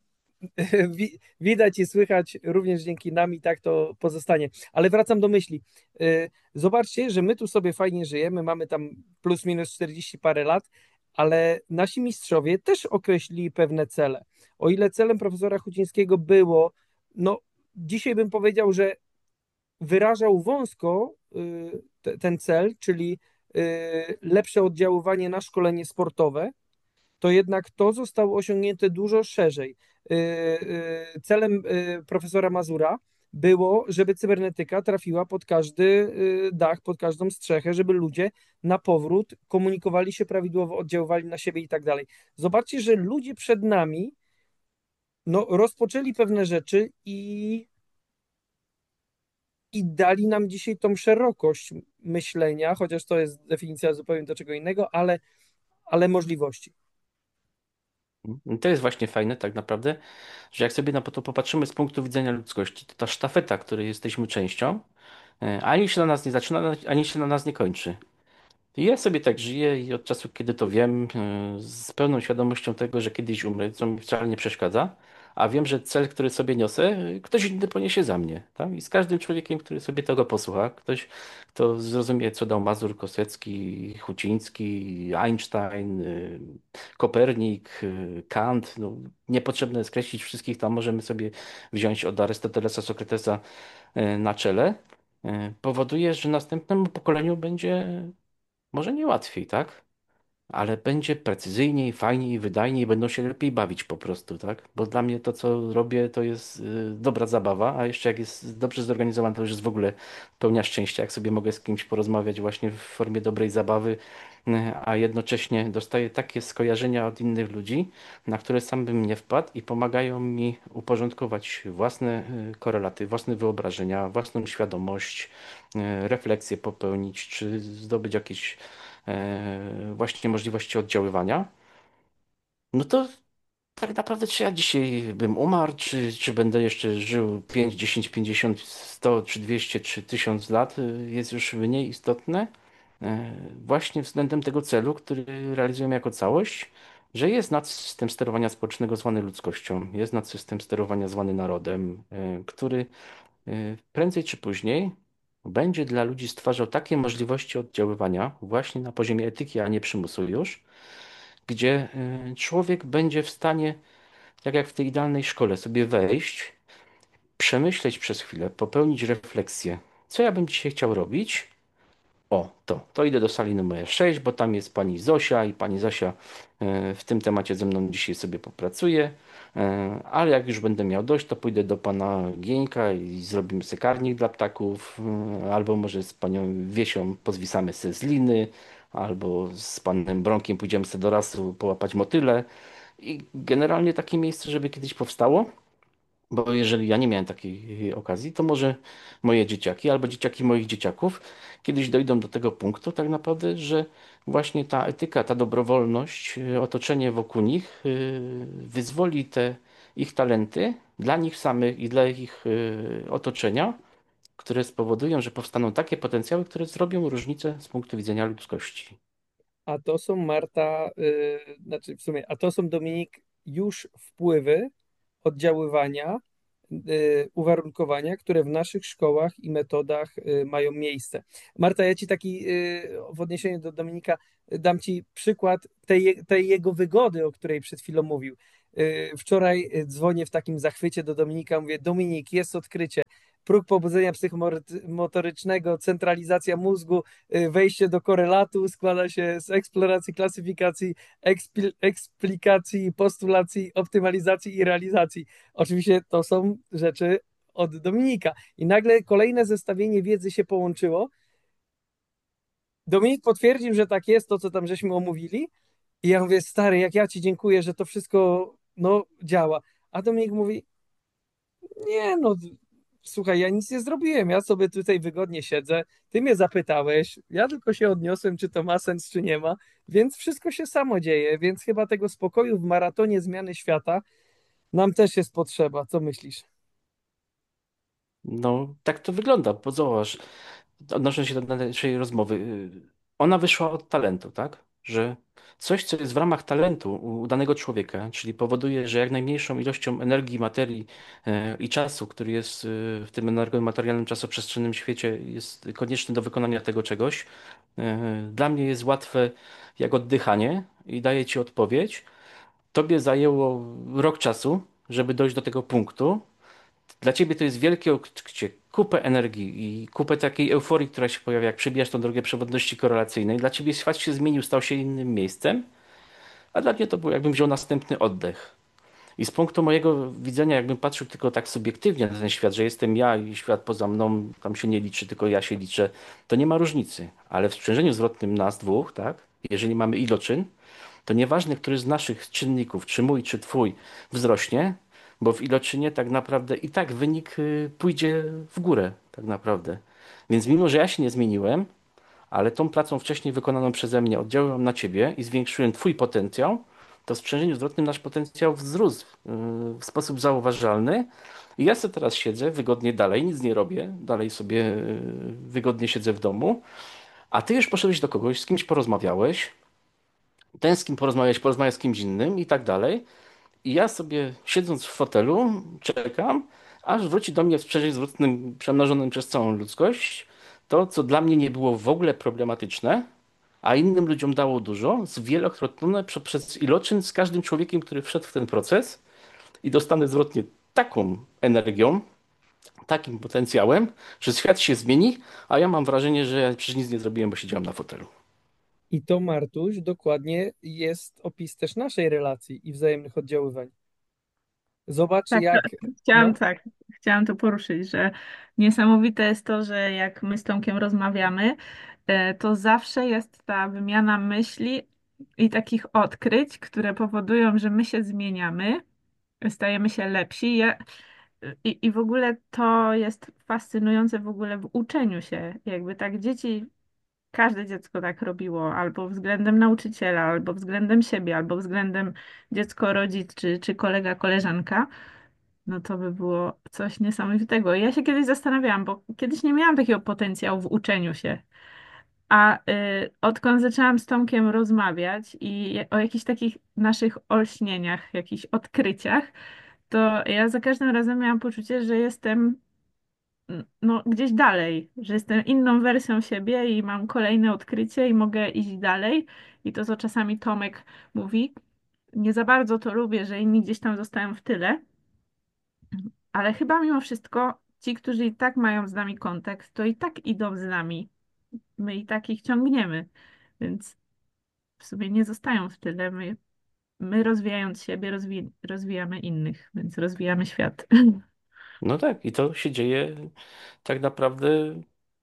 wi- widać i słychać również dzięki nam i tak to pozostanie. Ale wracam do myśli. Y, Zobaczcie, że my tu sobie fajnie żyjemy, mamy tam plus minus czterdzieści parę lat, ale nasi mistrzowie też określili pewne cele. O ile celem profesora Hucińskiego było, no dzisiaj bym powiedział, że wyrażał wąsko y, te- ten cel, czyli y, lepsze oddziaływanie na szkolenie sportowe, to jednak to zostało osiągnięte dużo szerzej. Y, y, Celem y, profesora Mazura było, żeby cybernetyka trafiła pod każdy y, dach, pod każdą strzechę, żeby ludzie na powrót komunikowali się prawidłowo, oddziaływali na siebie i tak dalej. Zobaczcie, że ludzie przed nami no, rozpoczęli pewne rzeczy i, i dali nam dzisiaj tą szerokość myślenia, chociaż to jest definicja zupełnie do czego innego, ale, ale możliwości. I to jest właśnie fajne tak naprawdę, że jak sobie na to popatrzymy z punktu widzenia ludzkości, to ta sztafeta, której jesteśmy częścią, e, ani się na nas nie zaczyna, ani się na nas nie kończy. I ja sobie tak żyję i od czasu, kiedy to wiem, e, z pełną świadomością tego, że kiedyś umrę, co mi wcale nie przeszkadza, a wiem, że cel, który sobie niosę, e, ktoś inny poniesie za mnie, tak? I z każdym człowiekiem, który sobie tego posłucha, ktoś, kto zrozumie, co dał Mazur, Kosecki, Huciński, Einstein, e, Kopernik, e, Kant, no, niepotrzebne jest skreślić wszystkich, tam możemy sobie wziąć od Arystotelesa, Sokratesa e, na czele, e, powoduje, że następnemu pokoleniu będzie może nie łatwiej, tak? Ale będzie precyzyjniej, fajniej, wydajniej, będą się lepiej bawić po prostu, tak? Bo dla mnie to, co robię, to jest y, dobra zabawa, a jeszcze jak jest dobrze zorganizowane, to już jest w ogóle pełnia szczęścia, jak sobie mogę z kimś porozmawiać właśnie w formie dobrej zabawy, y, a jednocześnie dostaję takie skojarzenia od innych ludzi, na które sam bym nie wpadł i pomagają mi uporządkować własne y, korelaty, własne wyobrażenia, własną świadomość, y, refleksję popełnić, czy zdobyć jakieś e, właśnie możliwości oddziaływania, no to tak naprawdę czy ja dzisiaj bym umarł, czy, czy będę jeszcze żył pięć, dziesięć, pięćdziesiąt, sto, czy dwieście, czy tysiąc lat, y, jest już mniej istotne. E, Właśnie względem tego celu, który realizujemy jako całość, że jest nadsystem sterowania społecznego zwany ludzkością, jest nadsystem sterowania zwany narodem, e, który e, prędzej czy później będzie dla ludzi stwarzał takie możliwości oddziaływania właśnie na poziomie etyki, a nie przymusu już, gdzie e, człowiek będzie w stanie, tak jak w tej idealnej szkole, sobie wejść, przemyśleć przez chwilę, popełnić refleksję, co ja bym dzisiaj chciał robić. O, to, to idę do sali numer sześć, bo tam jest pani Zosia i pani Zosia e, w tym temacie ze mną dzisiaj sobie popracuje. E, Ale jak już będę miał dość, to pójdę do pana Gieńka i zrobimy sobie karnik dla ptaków, e, albo może z panią Wiesią pozwisamy se z liny, albo z panem Bronkiem pójdziemy sobie do lasu połapać motyle. I generalnie takie miejsce, żeby kiedyś powstało. Bo jeżeli ja nie miałem takiej okazji, to może moje dzieciaki albo dzieciaki moich dzieciaków kiedyś dojdą do tego punktu, tak naprawdę, że właśnie ta etyka, ta dobrowolność, y, otoczenie wokół nich y, wyzwoli te ich talenty dla nich samych i dla ich y, otoczenia, które spowodują, że powstaną takie potencjały, które zrobią różnicę z punktu widzenia ludzkości. A to są Marta, y, znaczy w sumie, a to są Dominik już wpływy oddziaływania y, uwarunkowania, które w naszych szkołach i metodach y, mają miejsce. Marta, ja ci taki y, w odniesieniu do Dominika dam ci przykład tej, je- tej jego wygody, o której przed chwilą mówił. Y, Wczoraj y, dzwonię w takim zachwycie do Dominika, mówię: Dominik, jest odkrycie. Próg pobudzenia psychomotorycznego, centralizacja mózgu, y, wejście do korelatu składa się z eksploracji, klasyfikacji, ekspli- eksplikacji, postulacji, optymalizacji i realizacji. Oczywiście to są rzeczy od Dominika. I nagle kolejne zestawienie wiedzy się połączyło. Dominik potwierdził, że tak jest, to co tam żeśmy omówili. I ja mówię: stary, jak ja ci dziękuję, że to wszystko no działa. A Dominik mówi: nie no, słuchaj, ja nic nie zrobiłem, ja sobie tutaj wygodnie siedzę, ty mnie zapytałeś, ja tylko się odniosłem, czy to ma sens, czy nie ma, więc wszystko się samo dzieje, więc chyba tego spokoju w maratonie zmiany świata nam też jest potrzeba. Co myślisz? No, tak to wygląda, bo zobacz, odnosząc się do naszej rozmowy, y, ona wyszła od talentu, tak? Że coś, co jest w ramach talentu u danego człowieka, czyli powoduje, że jak najmniejszą ilością energii, materii e, i czasu, który jest y, w tym energomaterialnym, czasoprzestrzennym świecie, jest konieczny do wykonania tego czegoś, e, dla mnie jest łatwe jak oddychanie i daję ci odpowiedź. Tobie zajęło rok czasu, żeby dojść do tego punktu. Dla ciebie to jest wielkie odkrycie, kupę energii i kupę takiej euforii, która się pojawia, jak przebijasz tą drogę przewodności korelacyjnej. Dla ciebie świat się zmienił, stał się innym miejscem, a dla mnie to było, jakbym wziął następny oddech. I z punktu mojego widzenia, jakbym patrzył tylko tak subiektywnie na ten świat, że jestem ja i świat poza mną, tam się nie liczy, tylko ja się liczę, to nie ma różnicy. Ale w sprzężeniu zwrotnym nas dwóch, tak, jeżeli mamy iloczyn, to nieważne, który z naszych czynników, czy mój, czy twój, wzrośnie, bo w iloczynie tak naprawdę i tak wynik y, pójdzie w górę, tak naprawdę. Więc mimo, że ja się nie zmieniłem, ale tą pracą wcześniej wykonaną przeze mnie oddziaływał na ciebie i zwiększyłem twój potencjał, to w sprzężeniu zwrotnym nasz potencjał wzrósł y, w sposób zauważalny. I ja sobie teraz siedzę wygodnie dalej, nic nie robię, dalej sobie y, wygodnie siedzę w domu, a ty już poszedłeś do kogoś, z kimś porozmawiałeś, ten z kim porozmawiać, porozmawia z kimś innym i tak dalej. I ja sobie siedząc w fotelu czekam, aż wróci do mnie w sprzężeniu zwrotnym przemnożonym przez całą ludzkość to, co dla mnie nie było w ogóle problematyczne, a innym ludziom dało dużo, zwielokrotnione prze- przez iloczyn z każdym człowiekiem, który wszedł w ten proces i dostanę zwrotnie taką energią, takim potencjałem, że świat się zmieni, a ja mam wrażenie, że ja przecież nic nie zrobiłem, bo siedziałem na fotelu. I to, Martuś, dokładnie jest opis też naszej relacji i wzajemnych oddziaływań. Zobacz, Tak, to, jak, chciałam no, tak, chciałam to poruszyć, że niesamowite jest to, że jak my z Tomkiem rozmawiamy, e, to zawsze jest ta wymiana myśli i takich odkryć, które powodują, że my się zmieniamy, stajemy się lepsi. Ja, i, I w ogóle to jest fascynujące w ogóle w uczeniu się. Jakby tak dzieci, każde dziecko tak robiło, albo względem nauczyciela, albo względem siebie, albo względem dziecko, rodzic, czy, czy kolega, koleżanka. No to by było coś niesamowitego. Ja się kiedyś zastanawiałam, bo kiedyś nie miałam takiego potencjału w uczeniu się. A y, odkąd zaczęłam z Tomkiem rozmawiać i o jakichś takich naszych olśnieniach, jakichś odkryciach, to ja za każdym razem miałam poczucie, że jestem n- no, gdzieś dalej, że jestem inną wersją siebie i mam kolejne odkrycie i mogę iść dalej. I to, co czasami Tomek mówi, nie za bardzo to lubię, że inni gdzieś tam zostają w tyle. Ale chyba mimo wszystko ci, którzy i tak mają z nami kontakt, to i tak idą z nami. My i tak ich ciągniemy, więc w sumie nie zostają w tyle. My, my rozwijając siebie, rozwi rozwijamy innych, więc rozwijamy świat. No tak, i to się dzieje tak naprawdę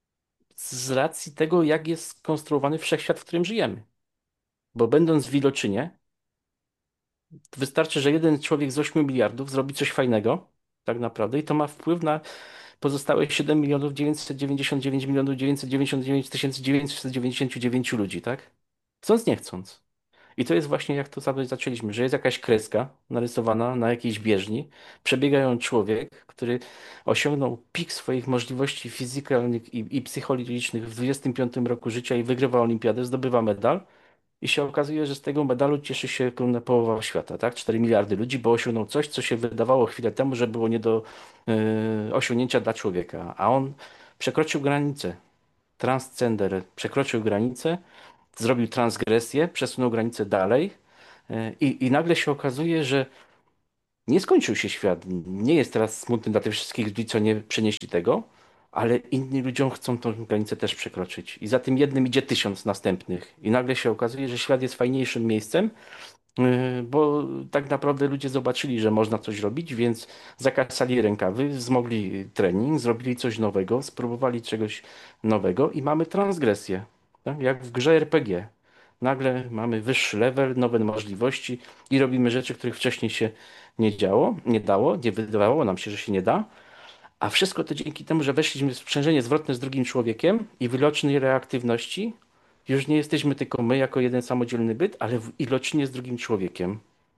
z racji tego, jak jest skonstruowany wszechświat, w którym żyjemy. Bo będąc w iloczynie, wystarczy, że jeden człowiek z ośmiu miliardów zrobi coś fajnego, tak naprawdę, i to ma wpływ na pozostałe siedem milionów dziewięćset dziewięćdziesiąt dziewięć milionów dziewięćset dziewięćdziesiąt dziewięć tysięcy dziewięćset dziewięćdziesiąt dziewięć ludzi, tak? Chcąc, nie chcąc. I to jest właśnie jak to sobie zaczęliśmy, że jest jakaś kreska narysowana na jakiejś bieżni, przebiegają człowiek, który osiągnął pik swoich możliwości fizykalnych i, i psychologicznych w dwudziestym piątym roku życia i wygrywa olimpiadę, zdobywa medal, i się okazuje, że z tego medalu cieszy się królna połowa świata, tak? cztery miliardy ludzi, bo osiągnął coś, co się wydawało chwilę temu, że było nie do e, osiągnięcia dla człowieka, a on przekroczył granicę. Transcender przekroczył granicę, zrobił transgresję, przesunął granicę dalej e, i, i nagle się okazuje, że nie skończył się świat. Nie jest teraz smutny dla tych wszystkich ludzi, co nie przenieśli tego, ale inni ludziom chcą tą granicę też przekroczyć. I za tym jednym idzie tysiąc następnych. I nagle się okazuje, że świat jest fajniejszym miejscem, yy, bo tak naprawdę ludzie zobaczyli, że można coś robić, więc zakasali rękawy, wzmogli trening, zrobili coś nowego, spróbowali czegoś nowego i mamy transgresję. Tak? Jak w grze R P G. Nagle mamy wyższy level, nowe możliwości i robimy rzeczy, których wcześniej się nie działo, nie dało, nie wydawało nam się, że się nie da. A wszystko to dzięki temu, że weszliśmy w sprzężenie zwrotne z drugim człowiekiem i w ilocznej reaktywności już nie jesteśmy tylko my jako jeden samodzielny byt, ale w ilocznie z drugim człowiekiem.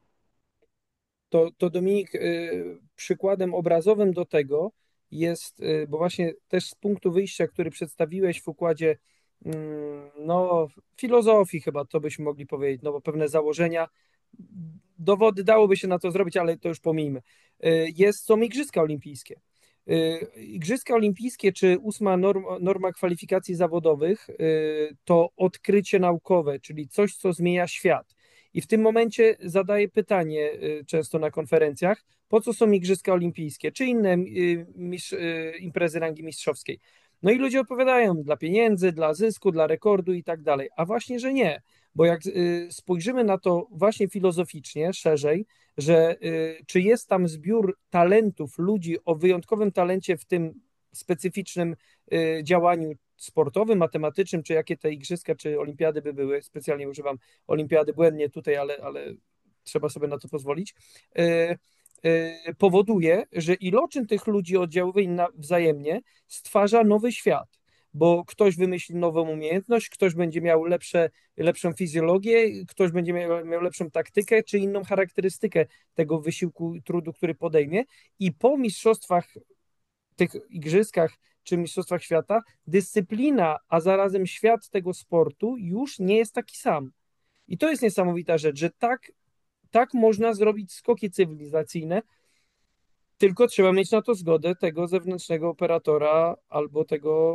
To, to Dominik, y, przykładem obrazowym do tego jest, y, bo właśnie też z punktu wyjścia, który przedstawiłeś w układzie, mm, no, filozofii chyba, to byśmy mogli powiedzieć, no bo pewne założenia, dowody dałoby się na to zrobić, ale to już pomijmy. Y, Jest, są Igrzyska Olimpijskie. Y, Igrzyska Olimpijskie, czy ósma norma, norma kwalifikacji zawodowych, y, to odkrycie naukowe, czyli coś, co zmienia świat. I w tym momencie zadaję pytanie y, często na konferencjach, po co są Igrzyska Olimpijskie, czy inne y, mistrz, y, imprezy rangi mistrzowskiej. No i ludzie odpowiadają dla pieniędzy, dla zysku, dla rekordu i tak dalej. A właśnie, że nie, bo jak y, spojrzymy na to właśnie filozoficznie, szerzej, że y, czy jest tam zbiór talentów ludzi o wyjątkowym talencie w tym specyficznym y, działaniu sportowym, matematycznym, czy jakie te igrzyska, czy olimpiady by były, specjalnie używam olimpiady błędnie tutaj, ale, ale trzeba sobie na to pozwolić, y, y, powoduje, że iloczyn tych ludzi oddziałuje na, wzajemnie, stwarza nowy świat, bo ktoś wymyśli nową umiejętność, ktoś będzie miał lepsze, lepszą fizjologię, ktoś będzie miał, miał lepszą taktykę, czy inną charakterystykę tego wysiłku i trudu, który podejmie i po mistrzostwach, tych igrzyskach czy mistrzostwach świata, dyscyplina, a zarazem świat tego sportu już nie jest taki sam. I to jest niesamowita rzecz, że tak, tak można zrobić skoki cywilizacyjne, tylko trzeba mieć na to zgodę tego zewnętrznego operatora albo tego,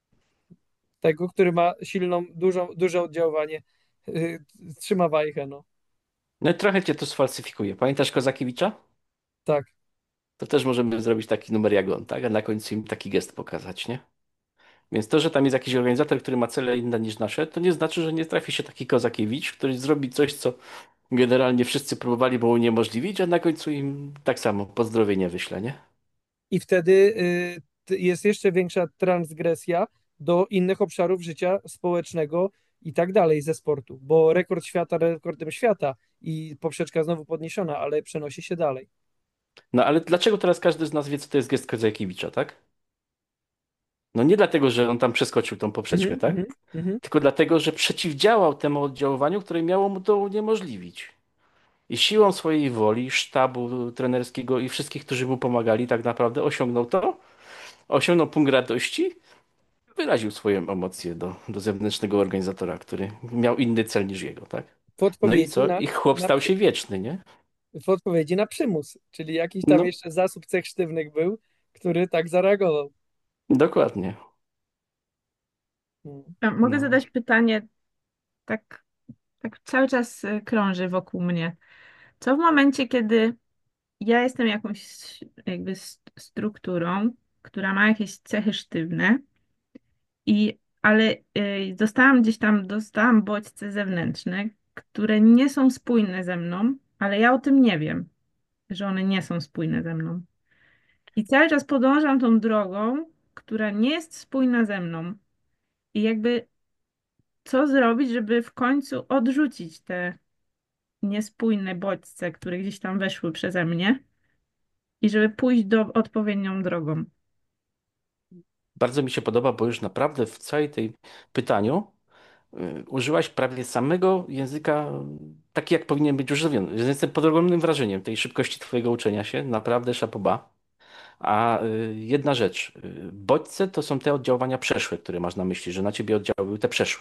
tego który ma silną, dużą, duże oddziaływanie, yy, trzyma wajchę, no. No i trochę cię to sfalsyfikuje. Pamiętasz Kozakiewicza? Tak. To też możemy zrobić taki numer jak on, tak? A na końcu im taki gest pokazać, nie? Więc to, że tam jest jakiś organizator, który ma cele inne niż nasze, to nie znaczy, że nie trafi się taki Kozakiewicz, który zrobi coś, co generalnie wszyscy próbowali mu uniemożliwić, a na końcu im tak samo pozdrowienie wyśle, nie? I wtedy y, jest jeszcze większa transgresja do innych obszarów życia społecznego i tak dalej ze sportu, bo rekord świata rekordem świata i poprzeczka znowu podniesiona, ale przenosi się dalej. No ale dlaczego teraz każdy z nas wie, co to jest gest Kozakiewicza, tak? No nie dlatego, że on tam przeskoczył tą poprzeczkę, Mhm, tak? mhm, mhm. Tylko dlatego, że przeciwdziałał temu oddziaływaniu, które miało mu to uniemożliwić. I siłą swojej woli, sztabu trenerskiego i wszystkich, którzy mu pomagali, tak naprawdę osiągnął to, osiągnął punkt radości, wyraził swoje emocje do, do zewnętrznego organizatora, który miał inny cel niż jego, tak? W No i odpowiedzi co? na, I chłop na, stał przy- się wieczny, nie? w odpowiedzi na przymus, czyli jakiś tam No, jeszcze zasób cech sztywnych był, który tak zareagował. dokładnie. Mm. A mogę No. zadać pytanie, tak, tak cały czas y, krąży wokół mnie. Co w momencie, kiedy ja jestem jakąś jakby st- strukturą, która ma jakieś cechy sztywne, i, ale y, dostałam gdzieś tam, dostałam bodźce zewnętrzne, które nie są spójne ze mną, ale ja o tym nie wiem, że one nie są spójne ze mną. I cały czas podążam tą drogą, która nie jest spójna ze mną. I jakby co zrobić, żeby w końcu odrzucić te niespójne bodźce, które gdzieś tam weszły przeze mnie i żeby pójść do odpowiednią drogą. Bardzo mi się podoba, bo już naprawdę w całej tej pytaniu y, użyłaś prawie samego języka, taki jak powinien być używiony. Jestem pod ogromnym wrażeniem tej szybkości twojego uczenia się. Naprawdę szapoba. A y, jedna rzecz. y, Bodźce to są te oddziaływania przeszłe, które masz na myśli, że na ciebie oddziaływały te przeszłe.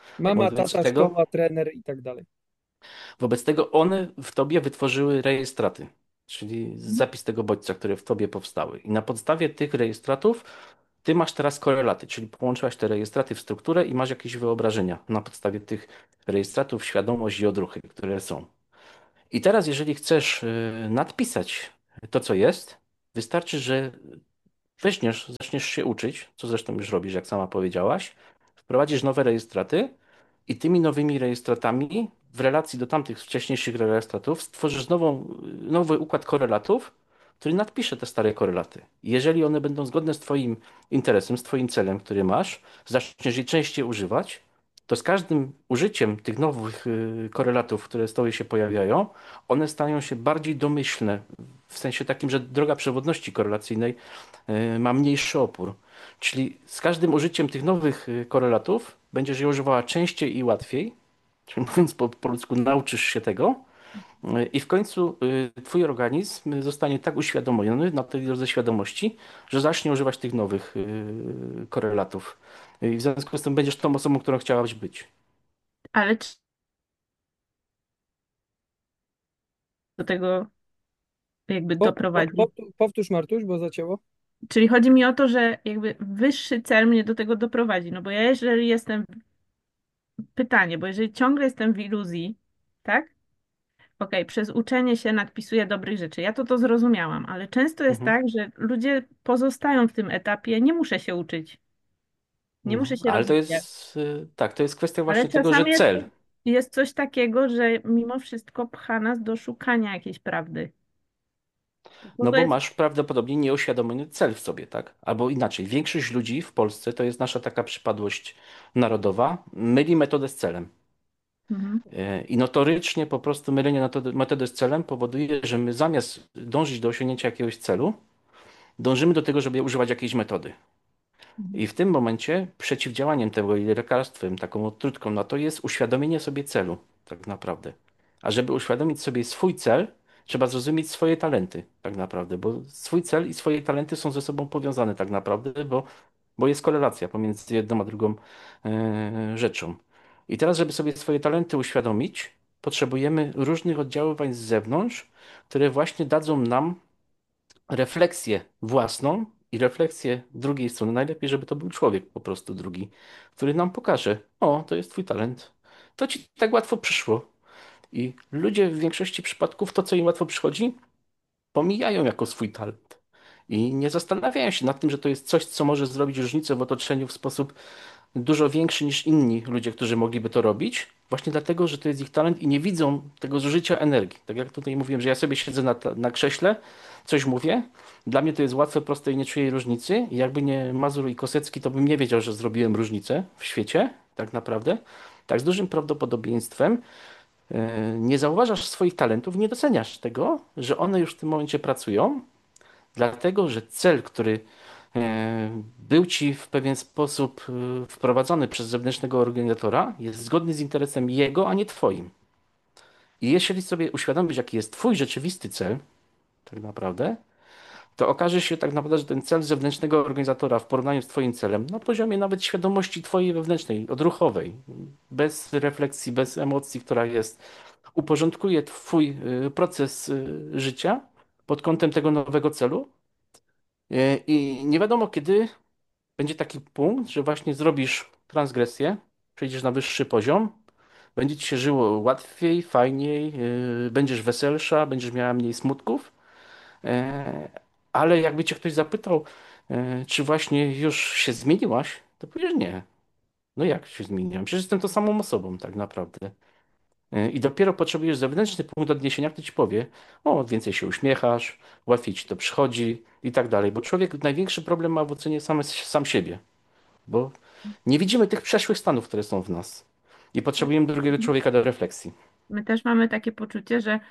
Mama, Wobec tata, tego, szkoła, trener i tak dalej. wobec tego one w tobie wytworzyły rejestraty, czyli zapis tego bodźca, które w tobie powstały. I na podstawie tych rejestratów ty masz teraz korelaty, czyli połączyłaś te rejestraty w strukturę i masz jakieś wyobrażenia na podstawie tych rejestratów, świadomość i odruchy, które są. I teraz, jeżeli chcesz y, nadpisać to, co jest, wystarczy, że weźmiesz, zaczniesz się uczyć, co zresztą już robisz, jak sama powiedziałaś, wprowadzisz nowe rejestraty i tymi nowymi rejestratami w relacji do tamtych wcześniejszych rejestratów stworzysz nową, nowy układ korelatów, który nadpisze te stare korelaty. Jeżeli one będą zgodne z Twoim interesem, z Twoim celem, który masz, zaczniesz je częściej używać, to z każdym użyciem tych nowych y, korelatów, które z Tobой się pojawiają, one stają się bardziej domyślne, w sensie takim, że droga przewodności korelacyjnej y, ma mniejszy opór. Czyli z każdym użyciem tych nowych y, korelatów będziesz je używała częściej i łatwiej, czyli mówiąc po, po ludzku, nauczysz się tego y, i w końcu y, twój organizm zostanie tak uświadomiony na tej drodze świadomości, że zacznie używać tych nowych y, korelatów. I w związku z tym będziesz tą osobą, którą chciałabyś być. Ale czy do tego jakby Po, po, doprowadzi? powtórz, powtórz, Martuś, bo zacięło. Czyli chodzi mi o to, że jakby wyższy cel mnie do tego doprowadzi. No bo ja jeżeli jestem, pytanie, bo jeżeli ciągle jestem w iluzji, tak? Okej, przez uczenie się nadpisuję dobrych rzeczy. Ja to to zrozumiałam, ale często jest Mhm. tak, że ludzie pozostają w tym etapie, nie muszę się uczyć, nie No, muszę się ale to rozwijać. jest, y, tak, to jest kwestia Ale właśnie tego, że czasami jest, cel. jest coś takiego, że mimo wszystko pcha nas do szukania jakiejś prawdy. To, No to bo jest. masz prawdopodobnie nieuświadomiony cel w sobie, tak? Albo inaczej, większość ludzi w Polsce, to jest nasza taka przypadłość narodowa, myli metodę z celem. Mhm. E, I notorycznie po prostu mylenie metody, metody z celem powoduje, że my zamiast dążyć do osiągnięcia jakiegoś celu, dążymy do tego, żeby używać jakiejś metody. Mhm. I w tym momencie przeciwdziałaniem tego i lekarstwem, taką odtrutką na to jest uświadomienie sobie celu, tak naprawdę. A żeby uświadomić sobie swój cel, trzeba zrozumieć swoje talenty, tak naprawdę, bo swój cel i swoje talenty są ze sobą powiązane, tak naprawdę, bo, bo jest korelacja pomiędzy jedną a drugą e, rzeczą. I teraz, żeby sobie swoje talenty uświadomić, potrzebujemy różnych oddziaływań z zewnątrz, które właśnie dadzą nam refleksję własną i refleksję drugiej strony. Najlepiej, żeby to był człowiek po prostu drugi, który nam pokaże: o, to jest twój talent. To ci tak łatwo przyszło. I ludzie w większości przypadków to, co im łatwo przychodzi, pomijają jako swój talent. I nie zastanawiają się nad tym, że to jest coś, co może zrobić różnicę w otoczeniu w sposób dużo większy niż inni ludzie, którzy mogliby to robić, właśnie dlatego, że to jest ich talent i nie widzą tego zużycia energii. Tak jak tutaj mówiłem, że ja sobie siedzę na, ta- na krześle, coś mówię, dla mnie to jest łatwe, proste i nie czuję jej różnicy. I jakby nie Mazur i Kosecki, to bym nie wiedział, że zrobiłem różnicę w świecie, tak naprawdę. Tak z dużym prawdopodobieństwem e, nie zauważasz swoich talentów, nie doceniasz tego, że one już w tym momencie pracują. Dlatego, że cel, który e, był ci w pewien sposób e, wprowadzony przez zewnętrznego organizatora, jest zgodny z interesem jego, a nie twoim. I jeśli sobie uświadomisz, jaki jest twój rzeczywisty cel, tak naprawdę, to okaże się tak naprawdę, że ten cel zewnętrznego organizatora w porównaniu z twoim celem, na poziomie nawet świadomości twojej wewnętrznej, odruchowej, bez refleksji, bez emocji, która jest, uporządkuje twój e, proces e, życia pod kątem tego nowego celu. E, I nie wiadomo kiedy będzie taki punkt, że właśnie zrobisz transgresję, przejdziesz na wyższy poziom, będzie ci się żyło łatwiej, fajniej, yy, będziesz weselsza, będziesz miała mniej smutków. E, ale jakby cię ktoś zapytał, e, czy właśnie już się zmieniłaś, to powiesz nie. No jak się zmieniłam? Przecież jestem tą samą osobą tak naprawdę. E, I dopiero potrzebujesz zewnętrzny punkt odniesienia, kto ci powie: o, więcej się uśmiechasz, łatwiej ci to przychodzi i tak dalej. Bo człowiek największy problem ma w ocenie sam, sam siebie, bo nie widzimy tych przeszłych stanów, które są w nas. I potrzebujemy drugiego człowieka do refleksji. My też mamy takie poczucie, że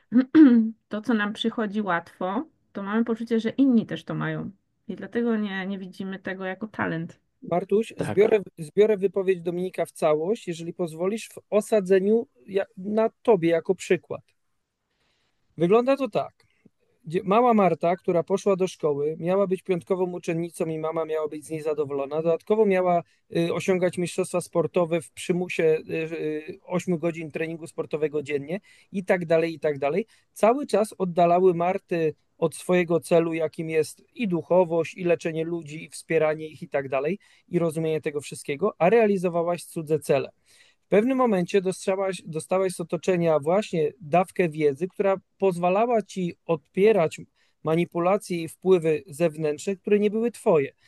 to, co nam przychodzi łatwo, to mamy poczucie, że inni też to mają. I dlatego nie, nie widzimy tego jako talent. Martuś, Tak. zbiorę, zbiorę wypowiedź Dominika w całość, jeżeli pozwolisz, w osadzeniu ja- na tobie jako przykład. Wygląda to tak. gdzie mała Marta, która poszła do szkoły, miała być piątkową uczennicą i mama miała być z niej zadowolona. Dodatkowo miała y, osiągać mistrzostwa sportowe w przymusie y, y, ośmiu godzin treningu sportowego dziennie i tak dalej, i tak dalej. Cały czas oddalały Marty od swojego celu, jakim jest i duchowość, i leczenie ludzi, i wspieranie ich i tak dalej, i rozumienie tego wszystkiego, a realizowałaś cudze cele. W pewnym momencie dostałaś, dostałaś z otoczenia właśnie dawkę wiedzy, która pozwalała ci odpierać manipulacje i wpływy zewnętrzne, które nie były twoje.